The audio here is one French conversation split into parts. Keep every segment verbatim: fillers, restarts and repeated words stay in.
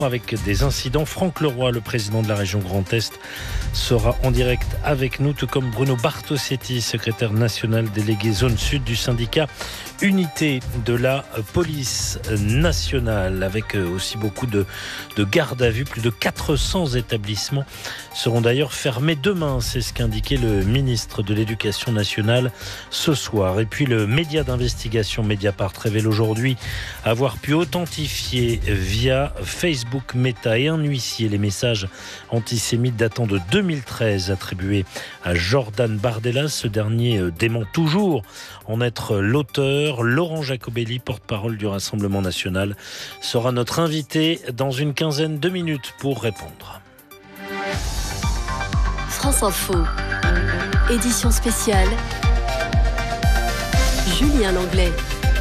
Avec des incidents. Franck Leroy, le président de la région Grand Est, sera en direct avec nous, tout comme Bruno Bartosetti, secrétaire national délégué zone sud du syndicat Unité de la police nationale, avec aussi beaucoup de, de gardes à vue. Plus de quatre cents établissements seront d'ailleurs fermés demain, c'est ce qu'indiquait le ministre de l'Éducation nationale ce soir. Et puis le média d'investigation Mediapart révèle aujourd'hui avoir pu authentifier via Facebook Meta et un huissier les messages antisémites datant de deux mille treize attribués à Jordan Bardella. Ce dernier dément toujours en être l'auteur. Laurent Jacobelli, porte-parole du Rassemblement national, sera notre invité dans une quinzaine de minutes pour répondre. France Info, édition spéciale, Julien Langlais.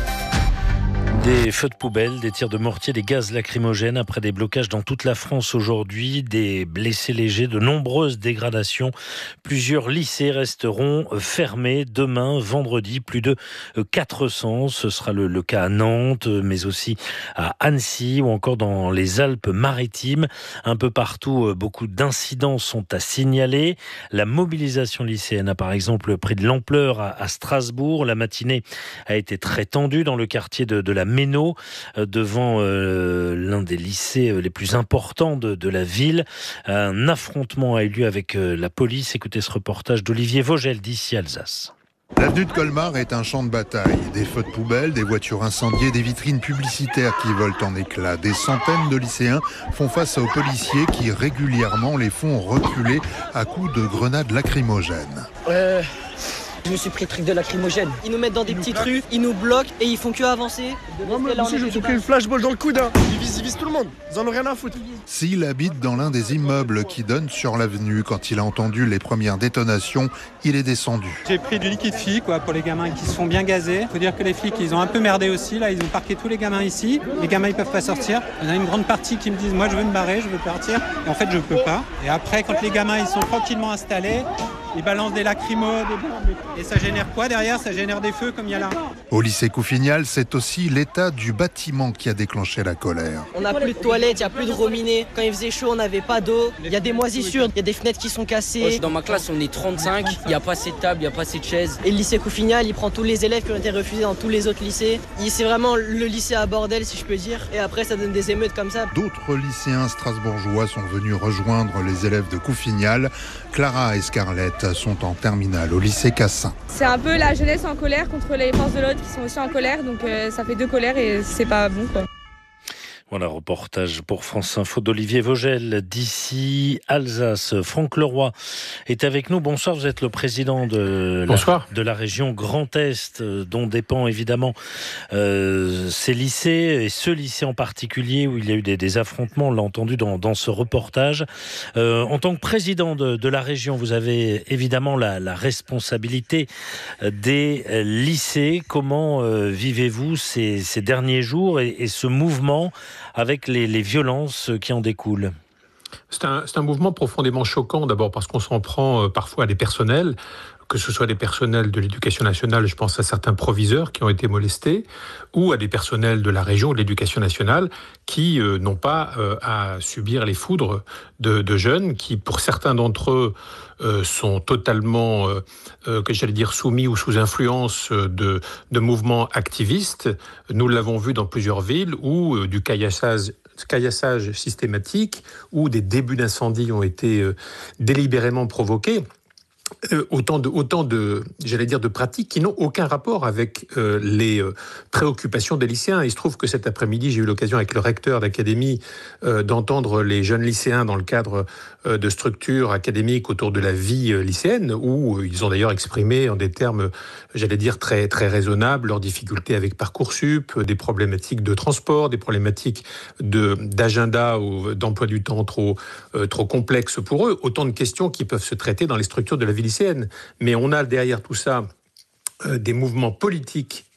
Des feux de poubelle, des tirs de mortier, des gaz lacrymogènes après des blocages dans toute la France aujourd'hui, des blessés légers, de nombreuses dégradations. Plusieurs lycées resteront fermés demain, vendredi, plus de quatre cents. Ce sera le, le cas à Nantes, mais aussi à Annecy ou encore dans les Alpes-Maritimes. Un peu partout, beaucoup d'incidents sont à signaler. La mobilisation lycéenne a par exemple pris de l'ampleur à, à Strasbourg. La matinée a été très tendue dans le quartier de, de la Méno, devant euh, l'un des lycées les plus importants de, de la ville. Un affrontement a eu lieu avec euh, la police. Écoutez ce reportage d'Olivier Vogel d'ici Alsace. L'avenue de Colmar est un champ de bataille. Des feux de poubelle, des voitures incendiées, des vitrines publicitaires qui volent en éclats. Des centaines de lycéens font face aux policiers qui régulièrement les font reculer à coups de grenades lacrymogènes. Euh... Je me suis pris le truc de lacrymogène. Ils nous mettent dans des petites rues, ils nous bloquent et ils font que avancer. Moi, moi aussi, je me suis pris une flashball dans le coude. Hein. Ils visent, ils visent tout le monde. Ils en ont rien à foutre. S'il habite dans l'un des immeubles qui donnent sur l'avenue, quand il a entendu les premières détonations, il est descendu. J'ai pris du liquide fille quoi, pour les gamins qui se font bien gazer. Il faut dire que les flics, ils ont un peu merdé aussi. Là, ils ont parqué tous les gamins ici. Les gamins, ils peuvent pas sortir. Il y en a une grande partie qui me disent, moi, je veux me barrer, je veux partir. Et en fait, je peux pas. Et après, quand les gamins, ils sont tranquillement installés, ils balancent des lacrymos, des bombes. Et ça génère quoi derrière? Ça génère des feux comme il y a là. Au lycée Couffignal, c'est aussi l'état du bâtiment qui a déclenché la colère. On n'a plus de toilettes, il n'y a plus de robinet. Quand il faisait chaud, on n'avait pas d'eau. Il y a des moisissures, il y a des fenêtres qui sont cassées. Dans ma classe, on est trente-cinq. Il n'y a pas assez de tables, il n'y a pas assez de chaises. Et le lycée Couffignal, il prend tous les élèves qui ont été refusés dans tous les autres lycées. C'est vraiment le lycée à bordel, si je peux dire. Et après, ça donne des émeutes comme ça. D'autres lycéens strasbourgeois sont venus rejoindre les élèves de Couffignal. Clara et Scarlett sont en terminale au lycée Cassin. C'est un peu la jeunesse en colère contre les forces de l'ordre qui sont aussi en colère, donc euh, ça fait deux colères et c'est pas bon quoi. Voilà, reportage pour France Info d'Olivier Vogel d'ici Alsace. Franck Leroy est avec nous. Bonsoir, vous êtes le président de la, de la région Grand Est, dont dépend évidemment euh, ces lycées, et ce lycée en particulier où il y a eu des, des affrontements, on l'a entendu dans, dans ce reportage. Euh, en tant que président de, de la région, vous avez évidemment la, la responsabilité des lycées. Comment euh, vivez-vous ces, ces derniers jours et, et ce mouvement avec les, les violences qui en découlent? C'est un, c'est un mouvement profondément choquant, d'abord parce qu'on s'en prend euh, parfois à des personnels, que ce soit des personnels de l'éducation nationale, je pense à certains proviseurs qui ont été molestés, ou à des personnels de la région de l'éducation nationale qui euh, n'ont pas euh, à subir les foudres de, de jeunes qui, pour certains d'entre eux, euh, sont totalement, euh, euh, que j'allais dire, soumis ou sous influence de, de mouvements activistes. Nous l'avons vu dans plusieurs villes où euh, du caillassage caillassage systématique, où des débuts d'incendie ont été euh, délibérément provoqués. Euh, autant de, autant de, j'allais dire, de pratiques qui n'ont aucun rapport avec euh, les euh, préoccupations des lycéens. Il se trouve que cet après-midi, j'ai eu l'occasion avec le recteur d'académie euh, d'entendre les jeunes lycéens dans le cadre euh, de structures académiques autour de la vie euh, lycéenne, où euh, ils ont d'ailleurs exprimé en des termes, j'allais dire, très, très raisonnables, leurs difficultés avec Parcoursup, euh, des problématiques de transport, des problématiques de, d'agenda ou d'emploi du temps trop, euh, trop complexes pour eux. Autant de questions qui peuvent se traiter dans les structures de la vie lycéenne. Mais on a derrière tout ça euh, des mouvements politiques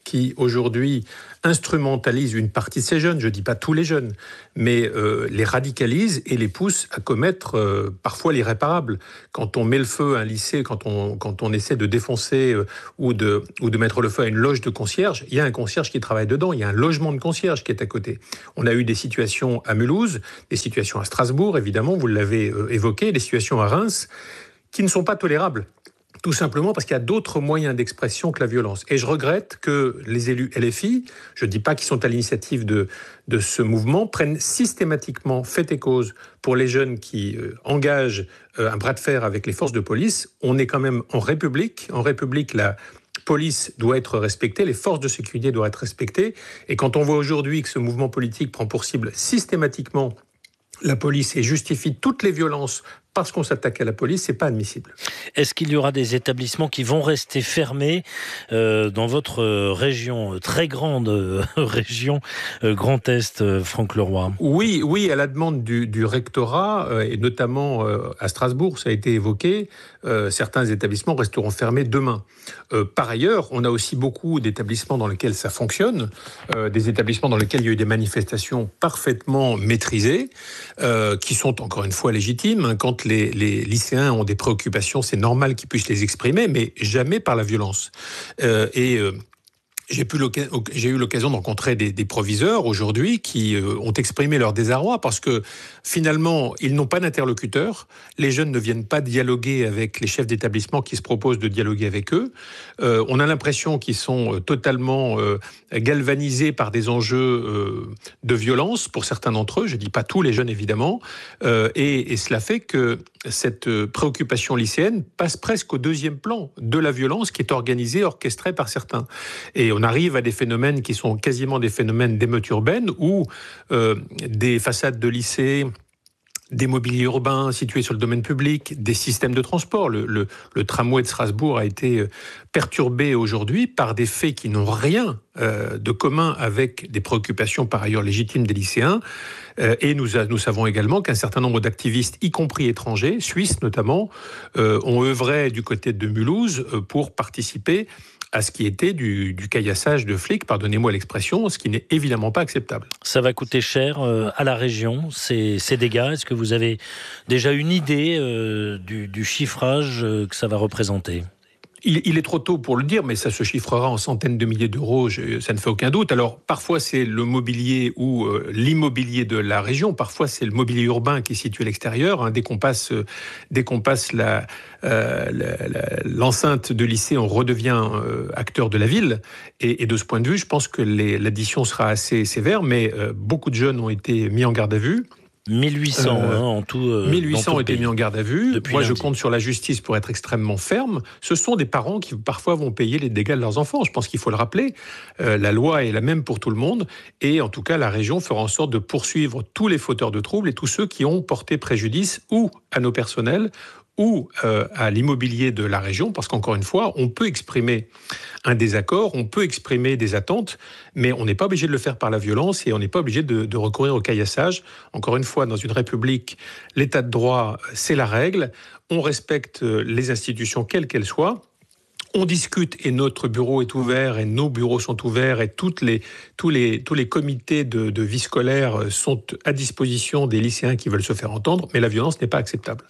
qui aujourd'hui instrumentalise une partie de ces jeunes, je ne dis pas tous les jeunes, mais euh, les radicalise et les pousse à commettre euh, parfois l'irréparable. Quand on met le feu à un lycée, quand on, quand on essaie de défoncer euh, ou, de, ou de mettre le feu à une loge de concierge, il y a un concierge qui travaille dedans, il y a un logement de concierge qui est à côté. On a eu des situations à Mulhouse, des situations à Strasbourg, évidemment, vous l'avez euh, évoqué, des situations à Reims, qui ne sont pas tolérables. Tout simplement parce qu'il y a d'autres moyens d'expression que la violence. Et je regrette que les élus L F I, je ne dis pas qu'ils sont à l'initiative de, de ce mouvement, prennent systématiquement fait et cause pour les jeunes qui euh, engagent euh, un bras de fer avec les forces de police. On est quand même en République. En République, la police doit être respectée, les forces de sécurité doivent être respectées. Et quand on voit aujourd'hui que ce mouvement politique prend pour cible systématiquement la police et justifie toutes les violences parce qu'on s'attaque à la police, c'est pas admissible. Est-ce qu'il y aura des établissements qui vont rester fermés euh, dans votre région, très grande euh, région euh, Grand Est, euh, Franck Leroy ? Oui, oui, à la demande du, du rectorat, euh, et notamment euh, à Strasbourg, ça a été évoqué, euh, certains établissements resteront fermés demain. Euh, par ailleurs, on a aussi beaucoup d'établissements dans lesquels ça fonctionne, euh, des établissements dans lesquels il y a eu des manifestations parfaitement maîtrisées, euh, qui sont encore une fois légitimes. Quand Les, les lycéens ont des préoccupations, c'est normal qu'ils puissent les exprimer, mais jamais par la violence. Euh, et euh, j'ai, pu j'ai eu l'occasion de rencontrer des, des proviseurs aujourd'hui qui euh, ont exprimé leur désarroi parce que finalement, ils n'ont pas d'interlocuteur. Les jeunes ne viennent pas dialoguer avec les chefs d'établissement qui se proposent de dialoguer avec eux. Euh, on a l'impression qu'ils sont totalement euh, galvanisés par des enjeux euh, de violence pour certains d'entre eux. Je ne dis pas tous les jeunes, évidemment. Euh, et, et cela fait que cette préoccupation lycéenne passe presque au deuxième plan de la violence qui est organisée, orchestrée par certains. Et on arrive à des phénomènes qui sont quasiment des phénomènes d'émeutes urbaines où euh, des façades de lycées, des mobiliers urbains situés sur le domaine public, des systèmes de transport. Le, le, le tramway de Strasbourg a été perturbé aujourd'hui par des faits qui n'ont rien euh, de commun avec des préoccupations par ailleurs légitimes des lycéens. Euh, et nous, a, nous savons également qu'un certain nombre d'activistes, y compris étrangers, suisses notamment, euh, ont œuvré du côté de Mulhouse euh, pour participer à ce qui était du, du caillassage de flics, pardonnez-moi l'expression, ce qui n'est évidemment pas acceptable. Ça va coûter cher euh, à la région, ces, ces dégâts. Est-ce que vous avez déjà une idée euh, du, du chiffrage euh, que ça va représenter ? Il, il est trop tôt pour le dire, mais ça se chiffrera en centaines de milliers d'euros, je, ça ne fait aucun doute. Alors, parfois, c'est le mobilier ou euh, l'immobilier de la région. Parfois, c'est le mobilier urbain qui est situé à l'extérieur. Hein. Dès qu'on passe, euh, dès qu'on passe la, euh, la, la, l'enceinte de lycée, on redevient euh, acteur de la ville. Et, et de ce point de vue, je pense que les, l'addition sera assez sévère, mais euh, beaucoup de jeunes ont été mis en garde à vue. mille huit cents euh, hein, en tout. Euh, mille huit cents ont été mis en garde à vue. Depuis Moi, lundi. je compte sur la justice pour être extrêmement ferme. Ce sont des parents qui parfois vont payer les dégâts de leurs enfants. Je pense qu'il faut le rappeler. Euh, la loi est la même pour tout le monde. Et en tout cas, la région fera en sorte de poursuivre tous les fauteurs de troubles et tous ceux qui ont porté préjudice ou à nos personnels ou euh, à l'immobilier de la région, parce qu'encore une fois, on peut exprimer un désaccord, on peut exprimer des attentes, mais on n'est pas obligé de le faire par la violence et on n'est pas obligé de, de recourir au caillassage. Encore une fois, dans une république, l'état de droit, c'est la règle. On respecte les institutions, quelles qu'elles soient. On discute et notre bureau est ouvert et nos bureaux sont ouverts et toutes les, tous, les, tous les comités de, de vie scolaire sont à disposition des lycéens qui veulent se faire entendre, mais la violence n'est pas acceptable.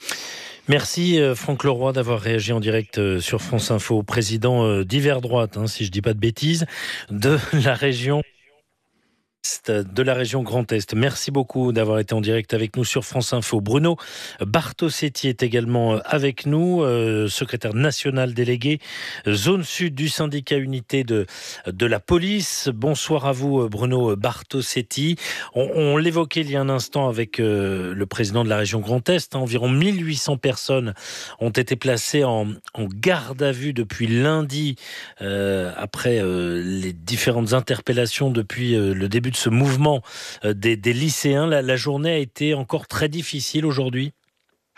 Merci Franck Leroy d'avoir réagi en direct sur France Info, président d'Hiver Droite, hein, si je ne dis pas de bêtises, de la région de la région Grand Est. Merci beaucoup d'avoir été en direct avec nous sur France Info. Bruno Bartosetti est également avec nous, euh, secrétaire national délégué zone sud du syndicat unité de, de la police. Bonsoir à vous Bruno Bartosetti. On, on l'évoquait il y a un instant avec euh, le président de la région Grand Est. Hein, environ mille huit cents personnes ont été placées en, en garde à vue depuis lundi euh, après euh, les différentes interpellations depuis euh, le début de ce mouvement des, des lycéens. La, la journée a été encore très difficile aujourd'hui.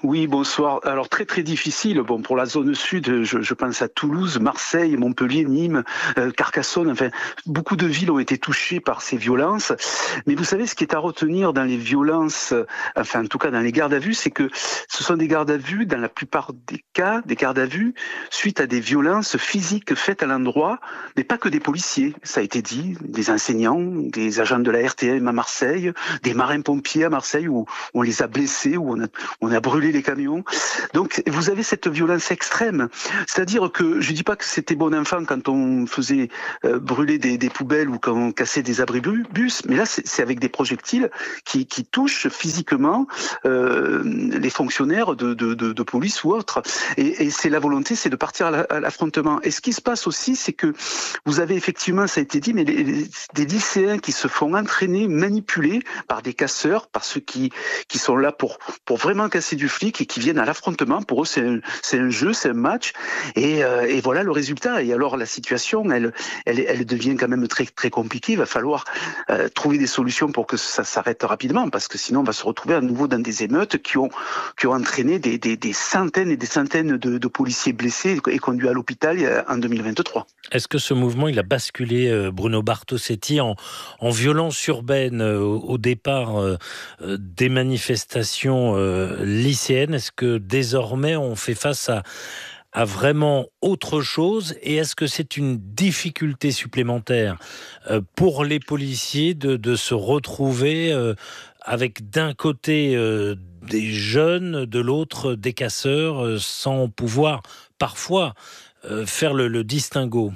Oui, bonsoir. Alors très très difficile. Bon, pour la zone sud, je, je pense à Toulouse, Marseille, Montpellier, Nîmes, euh, Carcassonne. Enfin, beaucoup de villes ont été touchées par ces violences. Mais vous savez, ce qui est à retenir dans les violences, enfin en tout cas dans les gardes à vue, c'est que ce sont des gardes à vue, dans la plupart des cas, des gardes à vue suite à des violences physiques faites à l'endroit, mais pas que des policiers. Ça a été dit, des enseignants, des agents de la R T M à Marseille, des marins-pompiers à Marseille où on les a blessés, où on a, on a brûlé les camions. Donc vous avez cette violence extrême. C'est-à-dire que je dis pas que c'était bon enfant quand on faisait euh, brûler des, des poubelles ou quand on cassait des abribus, mais là c'est, c'est avec des projectiles qui, qui touchent physiquement euh, les fonctionnaires de, de, de, de police ou autres. Et, et c'est la volonté, c'est de partir à, la, à l'affrontement. Et ce qui se passe aussi, c'est que vous avez effectivement, ça a été dit, mais les, les, des lycéens qui se font entraîner, manipuler par des casseurs, par ceux qui, qui sont là pour, pour vraiment casser du flic et qui viennent à l'affrontement. Pour eux, c'est un, c'est un jeu, c'est un match. Et, euh, et voilà le résultat. Et alors, la situation, elle, elle, elle devient quand même très, très compliquée. Il va falloir euh, trouver des solutions pour que ça s'arrête rapidement, parce que sinon, on va se retrouver à nouveau dans des émeutes qui ont, qui ont entraîné des, des, des centaines et des centaines de, de policiers blessés et conduits à l'hôpital en deux mille vingt-trois. Est-ce que ce mouvement, il a basculé, Bruno Bartosetti, en, en violence urbaine au, au départ euh, des manifestations euh, lycéennes? Est-ce que désormais on fait face à, à vraiment autre chose? Et est-ce que c'est une difficulté supplémentaire euh, pour les policiers de, de se retrouver euh, avec d'un côté euh, des jeunes, de l'autre des casseurs, euh, sans pouvoir parfois euh, faire le, le distinguo?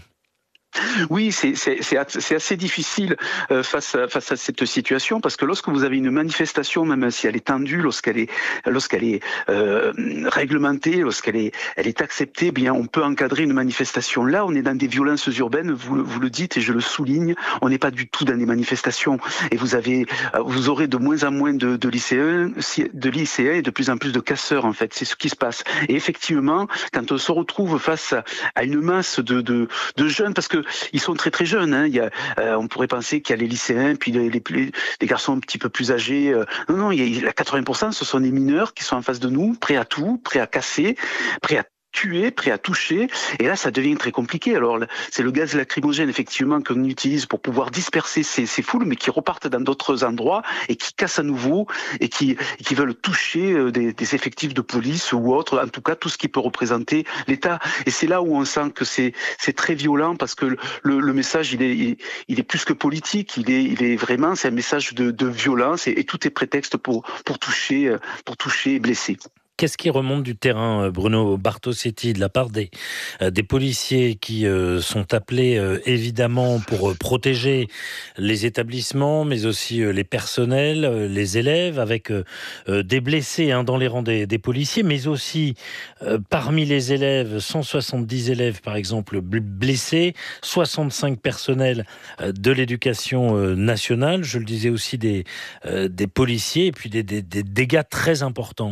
Oui, c'est, c'est, c'est, c'est assez difficile euh, face, à, face à cette situation, parce que lorsque vous avez une manifestation, même si elle est tendue, lorsqu'elle est, lorsqu'elle est euh, réglementée, lorsqu'elle est, elle est acceptée, eh bien on peut encadrer une manifestation. Là, on est dans des violences urbaines, vous, vous le dites et je le souligne, on n'est pas du tout dans des manifestations. Et vous avez, vous aurez de moins en moins de, de lycéens, de lycéens et de plus en plus de casseurs en fait. C'est ce qui se passe. Et effectivement, quand on se retrouve face à une masse de, de, de jeunes, parce que ils sont très très jeunes. Hein. Il y a, euh, on pourrait penser qu'il y a les lycéens, puis les, les, les garçons un petit peu plus âgés. Euh, non, non, il y a quatre-vingts pour cent, ce sont des mineurs qui sont en face de nous, prêts à tout, prêts à casser, prêts à tuer, prêt à toucher, et là ça devient très compliqué. Alors c'est le gaz lacrymogène effectivement qu'on utilise pour pouvoir disperser ces, ces foules, mais qui repartent dans d'autres endroits et qui cassent à nouveau et qui, et qui veulent toucher des, des effectifs de police ou autres, en tout cas tout ce qui peut représenter l'État. Et c'est là où on sent que c'est, c'est très violent, parce que le, le message il est, il, il est plus que politique, il est, il est vraiment, c'est un message de, de violence, et, et tout est prétexte pour, pour toucher, pour toucher et blesser. Qu'est-ce qui remonte du terrain, Bruno Bartosetti, de la part des, des policiers qui euh, sont appelés euh, évidemment pour euh, protéger les établissements, mais aussi euh, les personnels, euh, les élèves, avec euh, des blessés hein, dans les rangs des, des policiers, mais aussi euh, parmi les élèves, cent soixante-dix élèves par exemple blessés, soixante-cinq personnels euh, de l'éducation euh, nationale, je le disais aussi des, euh, des policiers, et puis des, des, des dégâts très importants.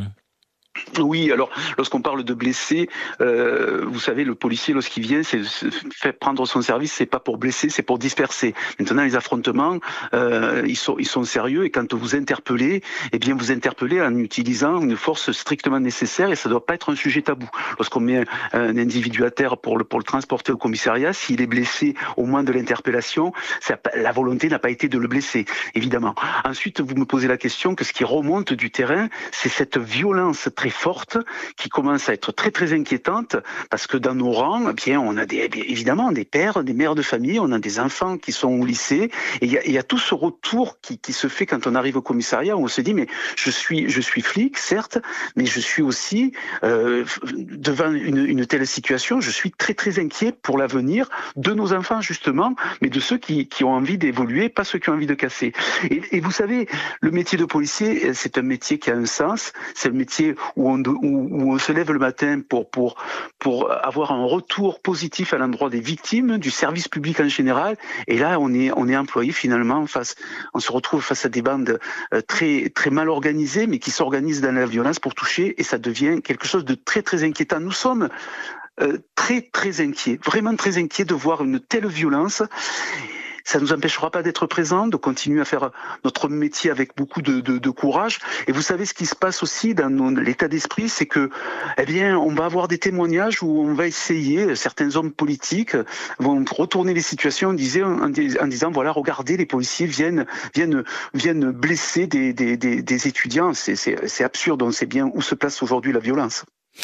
Oui, alors lorsqu'on parle de blessés, euh, vous savez, le policier lorsqu'il vient, c'est fait prendre son service, c'est pas pour blesser, c'est pour disperser. Maintenant, les affrontements, euh, ils sont ils sont sérieux, et quand vous interpellez, eh bien vous interpellez en utilisant une force strictement nécessaire, et ça doit pas être un sujet tabou. Lorsqu'on met un individu à terre pour le pour le transporter au commissariat, s'il est blessé au moment de l'interpellation, ça, la volonté n'a pas été de le blesser, évidemment. Ensuite, vous me posez la question que ce qui remonte du terrain, c'est cette violence très forte qui commence à être très très inquiétante, parce que dans nos rangs, eh bien on a des, évidemment des pères, des mères de famille, on a des enfants qui sont au lycée, et il y a, y a tout ce retour qui, qui se fait quand on arrive au commissariat, où on se dit mais je suis je suis flic certes, mais je suis aussi euh, devant une, une telle situation, je suis très très inquiet pour l'avenir de nos enfants justement, mais de ceux qui, qui ont envie d'évoluer, pas ceux qui ont envie de casser. Et, et vous savez, le métier de policier, c'est un métier qui a un sens, c'est le métier où on, où, où on se lève le matin pour, pour, pour avoir un retour positif à l'endroit des victimes, du service public en général. Et là, on est, on est employé finalement face, on se retrouve face à des bandes très, très mal organisées, mais qui s'organisent dans la violence pour toucher, et ça devient quelque chose de très, très inquiétant. Nous sommes euh, très, très inquiets, vraiment très inquiets de voir une telle violence. ça nous empêchera pas d'être présents, de continuer à faire notre métier avec beaucoup de, de, de courage. Et vous savez ce qui se passe aussi dans nos, l'état d'esprit, c'est que, eh bien, on va avoir des témoignages où on va essayer, certains hommes politiques vont retourner les situations en disant, en disant voilà, regardez, les policiers viennent, viennent, viennent blesser des, des, des, des étudiants. C'est, c'est, c'est absurde, on sait bien où se place aujourd'hui la violence.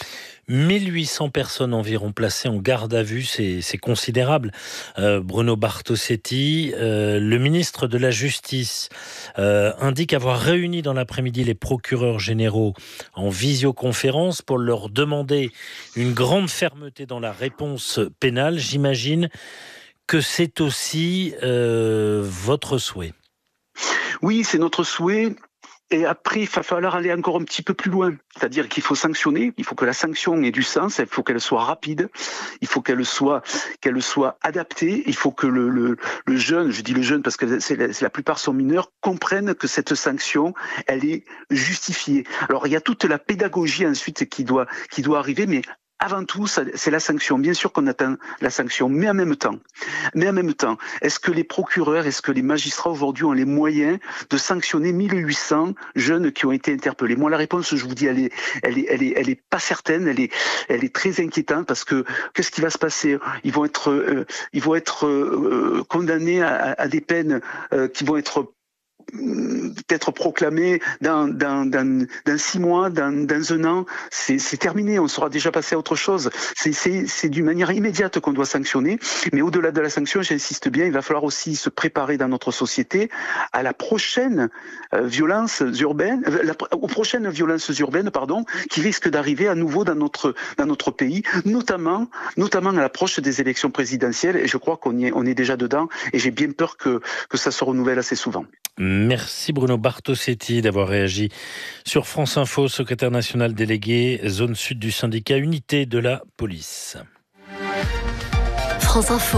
mille huit cents personnes environ placées en garde à vue, c'est, c'est considérable. Euh, Bruno Bartosetti, euh, le ministre de la Justice, euh, indique avoir réuni dans l'après-midi les procureurs généraux en visioconférence pour leur demander une grande fermeté dans la réponse pénale. J'imagine que c'est aussi euh, votre souhait. Oui, c'est notre souhait. Et après, il va falloir aller encore un petit peu plus loin. C'est-à-dire qu'il faut sanctionner, il faut que la sanction ait du sens, il faut qu'elle soit rapide, il faut qu'elle soit, qu'elle soit adaptée, il faut que le, le, le jeune, je dis le jeune parce que c'est la, c'est la plupart sont mineurs, comprennent que cette sanction, elle est justifiée. Alors, il y a toute la pédagogie ensuite qui doit, qui doit arriver, mais avant tout, c'est la sanction. Bien sûr qu'on atteint la sanction, mais en même temps, mais en même temps, est-ce que les procureurs, est-ce que les magistrats aujourd'hui ont les moyens de sanctionner mille huit cents jeunes qui ont été interpellés? Moi, la réponse, je vous dis, elle est, elle est, elle est, elle est pas certaine. Elle est, elle est très inquiétante parce que qu'est-ce qui va se passer? Ils vont être, euh, ils vont être euh, condamnés à, à des peines euh, qui vont être peut-être proclamé dans, dans, dans, dans six mois, dans, dans un an, c'est, c'est terminé, on sera déjà passé à autre chose. C'est, c'est, c'est d'une manière immédiate qu'on doit sanctionner, mais au-delà de la sanction, j'insiste bien, il va falloir aussi se préparer dans notre société à la prochaine euh, violence urbaine, euh, la, aux prochaines violences urbaines, pardon, qui risquent d'arriver à nouveau dans notre, dans notre pays, notamment, notamment à l'approche des élections présidentielles, et je crois qu'on y est, on est déjà dedans, et j'ai bien peur que, que ça se renouvelle assez souvent. Merci Bruno Bartosetti d'avoir réagi sur France Info, secrétaire national délégué zone sud du syndicat Unité de la police. France Info,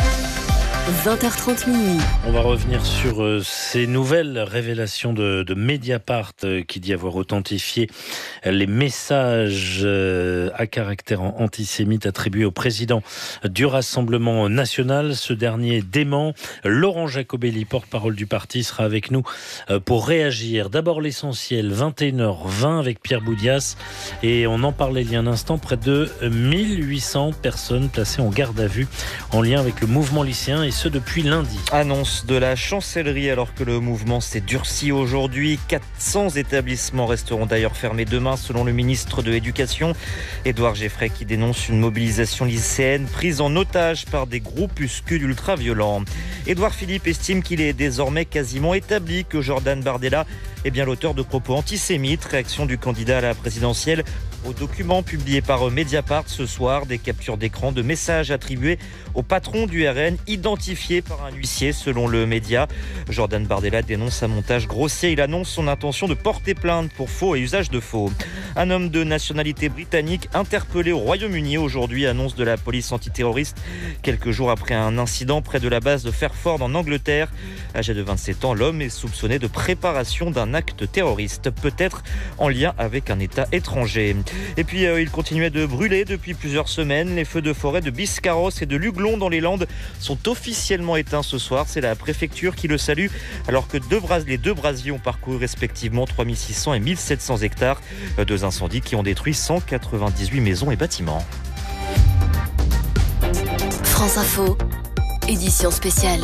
vingt heures trente minuit. On va revenir sur euh, ces nouvelles révélations de, de Mediapart euh, qui dit avoir authentifié les messages euh, à caractère antisémite attribués au président du Rassemblement national. Ce dernier dément. Laurent Jacobelli, porte-parole du parti, sera avec nous euh, pour réagir. D'abord l'essentiel, vingt et une heures vingt avec Pierre Boudias. Et on en parlait il y a un instant, près de mille huit cents personnes placées en garde à vue en lien avec le mouvement lycéen et ce depuis lundi. Annonce de la chancellerie alors que le mouvement s'est durci aujourd'hui. quatre cents établissements resteront d'ailleurs fermés demain selon le ministre de l'Éducation. Édouard Geffray qui dénonce une mobilisation lycéenne prise en otage par des groupuscules ultra-violents. Édouard Philippe estime qu'il est désormais quasiment établi que Jordan Bardella est bien l'auteur de propos antisémites. Réaction du candidat à la présidentielle au document publié par Mediapart ce soir, des captures d'écran de messages attribués au patron du R N, identifié par un huissier selon le média. Jordan Bardella dénonce un montage grossier. Il annonce son intention de porter plainte pour faux et usage de faux. Un homme de nationalité britannique interpellé au Royaume-Uni aujourd'hui, annonce de la police antiterroriste quelques jours après un incident près de la base de Fairford en Angleterre. Âgé de vingt-sept ans, l'homme est soupçonné de préparation d'un acte terroriste, peut-être en lien avec un État étranger. Et puis euh, il continuait de brûler depuis plusieurs semaines. Les feux de forêt de Biscarrosse et de Luglon dans les Landes sont officiellement éteints ce soir. C'est la préfecture qui le salue alors que deux bras, les deux brasiers ont parcouru respectivement trois mille six cents et mille sept cents hectares. Deux incendies qui ont détruit cent quatre-vingt-dix-huit maisons et bâtiments. France Info, édition spéciale.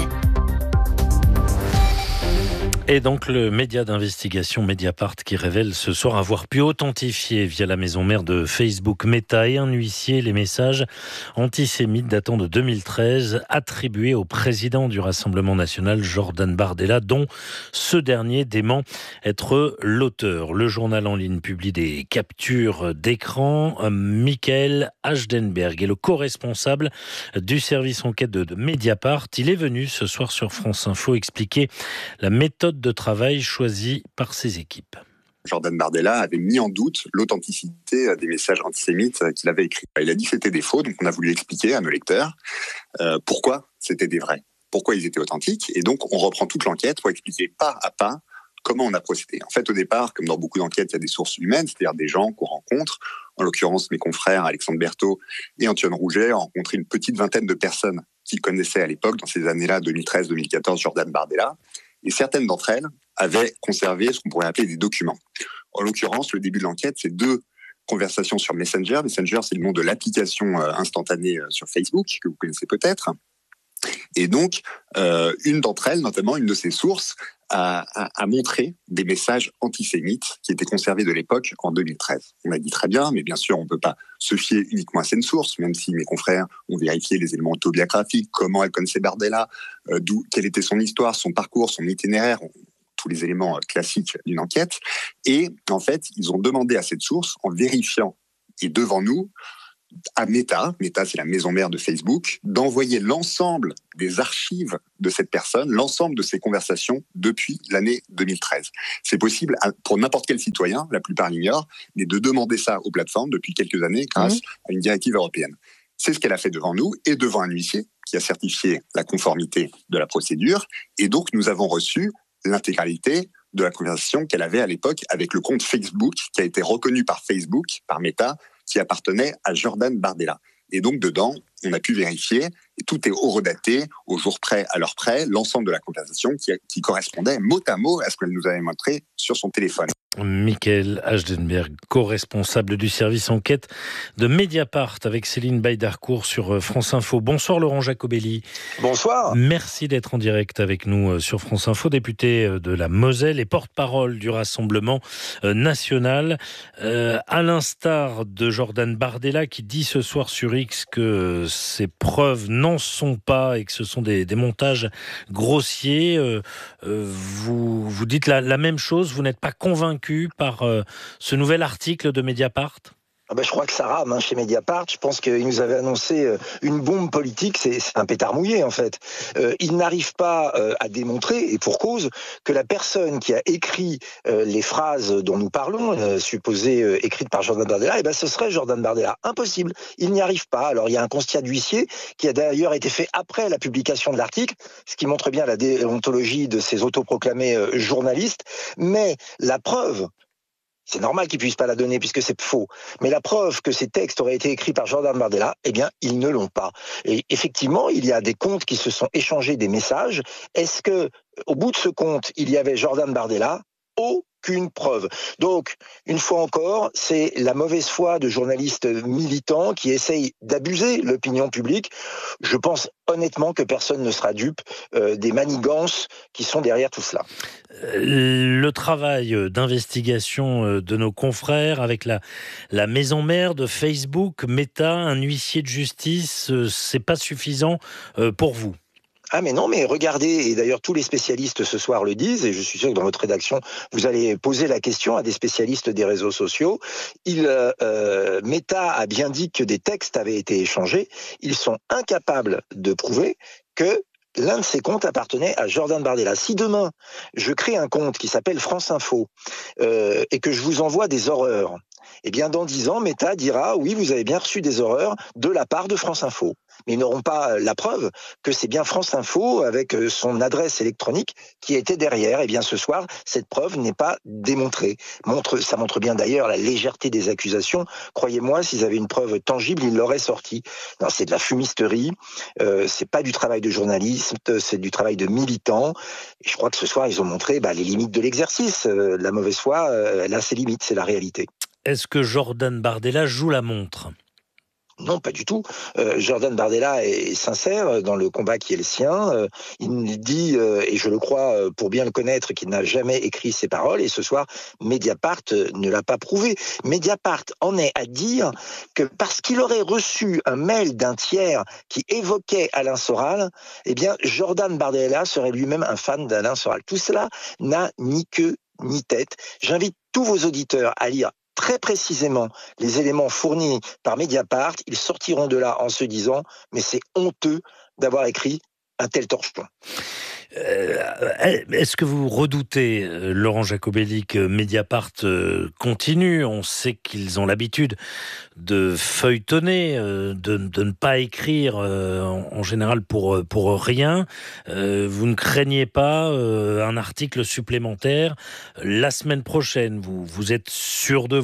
Et donc le média d'investigation Mediapart qui révèle ce soir avoir pu authentifier via la maison mère de Facebook Meta et un huissier les messages antisémites datant de deux mille treize attribués au président du Rassemblement national Jordan Bardella, dont ce dernier dément être l'auteur. Le journal en ligne publie des captures d'écran. Michael Hachdenberg est le co-responsable du service enquête de, de Mediapart. Il est venu ce soir sur France Info expliquer la méthode de travail choisi par ses équipes. Jordan Bardella avait mis en doute l'authenticité des messages antisémites qu'il avait écrits. Il a dit que c'était des faux, donc on a voulu expliquer à nos lecteurs euh, pourquoi c'était des vrais, pourquoi ils étaient authentiques. Et donc on reprend toute l'enquête pour expliquer pas à pas comment on a procédé. En fait, au départ, comme dans beaucoup d'enquêtes, il y a des sources humaines, c'est-à-dire des gens qu'on rencontre. En l'occurrence, mes confrères Alexandre Berthaud et Antoine Rouget ont rencontré une petite vingtaine de personnes qui connaissait à l'époque, dans ces années-là, deux mille treize deux mille quatorze, Jordan Bardella. Et certaines d'entre elles avaient conservé ce qu'on pourrait appeler des documents. En l'occurrence, le début de l'enquête, c'est deux conversations sur Messenger. Messenger, c'est le nom de l'application instantanée sur Facebook, que vous connaissez peut-être. Et donc, euh, une d'entre elles, notamment une de ces sources, a, a, a montré des messages antisémites qui étaient conservés de l'époque en deux mille treize. On a dit très bien, mais bien sûr, on ne peut pas se fier uniquement à cette source, même si mes confrères ont vérifié les éléments autobiographiques, comment elle connaissait Bardella, euh, d'où, quelle était son histoire, son parcours, son itinéraire, tous les éléments classiques d'une enquête. Et en fait, ils ont demandé à cette source, en vérifiant, et devant nous, à Meta, Meta c'est la maison mère de Facebook, d'envoyer l'ensemble des archives de cette personne, l'ensemble de ses conversations depuis l'année deux mille treize. C'est possible pour n'importe quel citoyen, la plupart l'ignorent, mais de demander ça aux plateformes depuis quelques années grâce mmh. à une directive européenne. C'est ce qu'elle a fait devant nous et devant un huissier qui a certifié la conformité de la procédure. Et donc, nous avons reçu l'intégralité de la conversation qu'elle avait à l'époque avec le compte Facebook qui a été reconnu par Facebook, par Meta, qui appartenait à Jordan Bardella. Et donc, dedans, on a pu vérifier, et tout est horodaté, au jour près, à l'heure près, l'ensemble de la conversation qui, qui correspondait mot à mot à ce qu'elle nous avait montré sur son téléphone. Michael Hachdenberg, co-responsable du service enquête de Mediapart avec Céline Baïdarcourt sur France Info. Bonsoir Laurent Jacobelli. Bonsoir. Merci d'être en direct avec nous sur France Info, député de la Moselle et porte-parole du Rassemblement national. Euh, à l'instar de Jordan Bardella qui dit ce soir sur X que ces preuves n'en sont pas et que ce sont des, des montages grossiers, euh, euh, vous, vous dites la, la même chose, vous n'êtes pas convaincu par euh, ce nouvel article de Mediapart ? Ah ben, je crois que ça rame hein, chez Mediapart. Je pense qu'il nous avait annoncé euh, une bombe politique. C'est, c'est un pétard mouillé en fait. Euh, il n'arrive pas euh, à démontrer, et pour cause, que la personne qui a écrit euh, les phrases dont nous parlons, euh, supposées euh, écrites par Jordan Bardella, eh ben, ce serait Jordan Bardella. Impossible. Il n'y arrive pas. Alors il y a un constat d'huissier qui a d'ailleurs été fait après la publication de l'article, ce qui montre bien la déontologie de ces autoproclamés euh, journalistes. Mais la preuve, c'est normal qu'ils ne puissent pas la donner puisque c'est faux. Mais la preuve que ces textes auraient été écrits par Jordan Bardella, eh bien, ils ne l'ont pas. Et effectivement, il y a des comptes qui se sont échangés des messages. Est-ce que, au bout de ce compte, il y avait Jordan Bardella ? Aucune preuve. Donc, une fois encore, c'est la mauvaise foi de journalistes militants qui essayent d'abuser l'opinion publique. Je pense honnêtement que personne ne sera dupe euh, des manigances qui sont derrière tout cela. Le travail d'investigation de nos confrères avec la, la maison mère de Facebook, Meta, un huissier de justice, c'est pas suffisant pour vous ? Ah mais non, mais regardez, et d'ailleurs tous les spécialistes ce soir le disent, et je suis sûr que dans votre rédaction, vous allez poser la question à des spécialistes des réseaux sociaux. Il, euh, Meta a bien dit que des textes avaient été échangés. Ils sont incapables de prouver que l'un de ces comptes appartenait à Jordan Bardella. Si demain, je crée un compte qui s'appelle France Info euh, et que je vous envoie des horreurs, eh bien dans dix ans, Meta dira « oui, vous avez bien reçu des horreurs de la part de France Info ». Mais ils n'auront pas la preuve que c'est bien France Info, avec son adresse électronique, qui était derrière. Et bien ce soir, cette preuve n'est pas démontrée. Montre, ça montre bien d'ailleurs la légèreté des accusations. Croyez-moi, s'ils avaient une preuve tangible, ils l'auraient sortie. Non, c'est de la fumisterie, euh, c'est pas du travail de journaliste, c'est du travail de militant. Et je crois que ce soir, ils ont montré bah, les limites de l'exercice. Euh, la mauvaise foi, euh, elle a ses limites, c'est la réalité. Est-ce que Jordan Bardella joue la montre ? Non, pas du tout. Euh, Jordan Bardella est sincère dans le combat qui est le sien. Euh, il dit, euh, et je le crois euh, pour bien le connaître, qu'il n'a jamais écrit ces paroles. Et ce soir, Mediapart euh, ne l'a pas prouvé. Mediapart en est à dire que parce qu'il aurait reçu un mail d'un tiers qui évoquait Alain Soral, eh bien, Jordan Bardella serait lui-même un fan d'Alain Soral. Tout cela n'a ni queue ni tête. J'invite tous vos auditeurs à lire très précisément les éléments fournis par Mediapart. Ils sortiront de là en se disant « mais c'est honteux d'avoir écrit un tel torchon ». Euh, est-ce que vous redoutez, Laurent Jacobelli, que Mediapart continue ? On sait qu'ils ont l'habitude de feuilletonner, de, de ne pas écrire en général pour, pour rien. Vous ne craignez pas un article supplémentaire la semaine prochaine ? Vous, vous êtes sûr de vous ?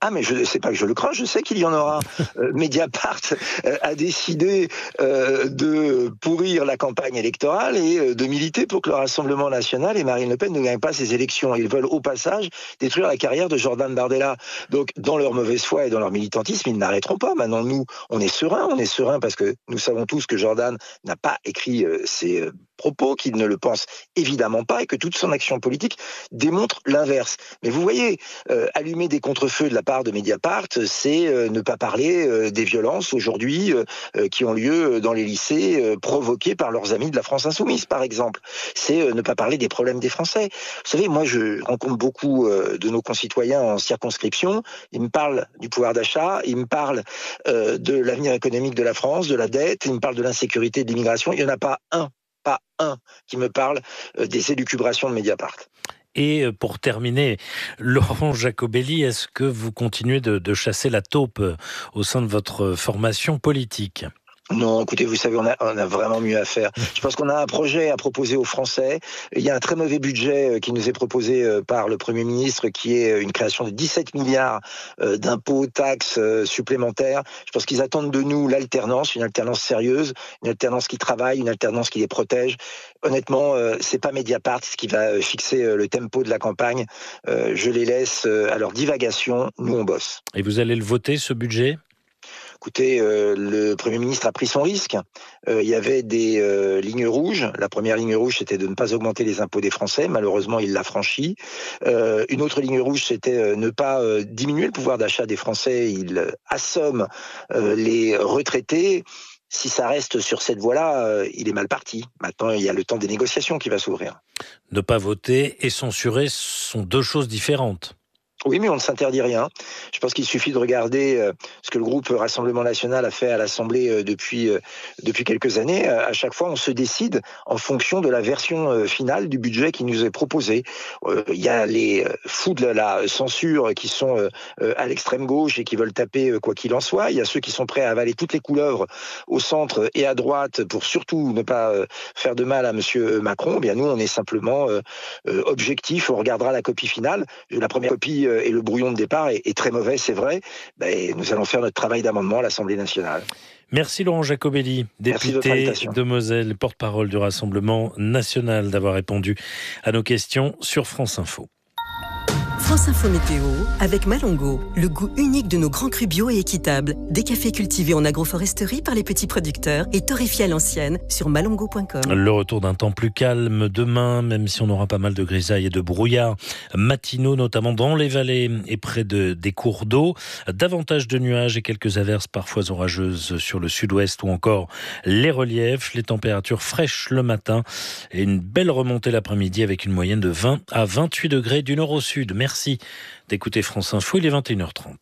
Ah, mais je sais pas que je le crains, je sais qu'il y en aura. Euh, Mediapart euh, a décidé euh, de pourrir la campagne électorale et euh, de militer pour que le Rassemblement national et Marine Le Pen ne gagnent pas ces élections. Ils veulent au passage détruire la carrière de Jordan Bardella. Donc, dans leur mauvaise foi et dans leur militantisme, ils n'arrêteront pas. Maintenant, nous, on est serein, on est serein parce que nous savons tous que Jordan n'a pas écrit euh, ces euh, propos, qu'il ne le pense évidemment pas et que toute son action politique démontre l'inverse. Mais vous voyez, euh, allumer des contre-feux de la part de Mediapart, c'est euh, ne pas parler euh, des violences aujourd'hui euh, euh, qui ont lieu dans les lycées euh, provoquées par leurs amis de la France Insoumise, par exemple. C'est euh, ne pas parler des problèmes des Français. Vous savez, moi, je rencontre beaucoup euh, de nos concitoyens en circonscription. Ils me parlent du pouvoir d'achat, ils me parlent euh, de l'avenir économique de la France, de la dette, ils me parlent de l'insécurité, de l'immigration. Il n'y en a pas un, pas un qui me parle euh, des élucubrations de Mediapart. Et pour terminer, Laurent Jacobelli, est-ce que vous continuez de, de chasser la taupe au sein de votre formation politique ? Non, écoutez, vous savez, on a, on a vraiment mieux à faire. Je pense qu'on a un projet à proposer aux Français. Il y a un très mauvais budget qui nous est proposé par le Premier ministre, qui est une création de dix-sept milliards d'impôts, taxes supplémentaires. Je pense qu'ils attendent de nous l'alternance, une alternance sérieuse, une alternance qui travaille, une alternance qui les protège. Honnêtement, c'est pas Mediapart qui va fixer le tempo de la campagne. Je les laisse à leur divagation. Nous, on bosse. Et vous allez le voter, ce budget ? Écoutez, euh, le Premier ministre a pris son risque. Euh, il y avait des euh, lignes rouges. La première ligne rouge, c'était de ne pas augmenter les impôts des Français. Malheureusement, il l'a franchi. Euh, une autre ligne rouge, c'était euh, ne pas euh, diminuer le pouvoir d'achat des Français. Il euh, assomme euh, les retraités. Si ça reste sur cette voie-là, euh, il est mal parti. Maintenant, il y a le temps des négociations qui va s'ouvrir. Ne pas voter et censurer sont deux choses différentes. Oui, mais on ne s'interdit rien. Je pense qu'il suffit de regarder euh, ce que le groupe Rassemblement National a fait à l'Assemblée euh, depuis euh, depuis quelques années. À chaque fois, on se décide en fonction de la version euh, finale du budget qui nous est proposé. Il euh, y a les fous de la censure qui sont euh, euh, à l'extrême gauche et qui veulent taper euh, quoi qu'il en soit. Il y a ceux qui sont prêts à avaler toutes les couleuvres au centre et à droite pour surtout ne pas euh, faire de mal à Monsieur Macron. Bien, nous, on est simplement euh, euh, objectif. On regardera la copie finale. La première copie euh, et le brouillon de départ est, est très mauvais, c'est vrai. Ben, nous allons faire notre travail d'amendement à l'Assemblée nationale. Merci Laurent Jacobelli, député de, de Moselle, porte-parole du Rassemblement national, d'avoir répondu à nos questions sur France Info. France Info Météo, avec Malongo, le goût unique de nos grands crus bio et équitables. Des cafés cultivés en agroforesterie par les petits producteurs et torréfiés à l'ancienne sur malongo point com. Le retour d'un temps plus calme demain, même si on aura pas mal de grisailles et de brouillards matinaux, notamment dans les vallées et près de, des cours d'eau. Davantage de nuages et quelques averses parfois orageuses sur le sud-ouest ou encore les reliefs. Les températures fraîches le matin et une belle remontée l'après-midi avec une moyenne de vingt à vingt-huit degrés du nord au sud. Merci. Merci d'écouter France Info, il est vingt et une heures trente.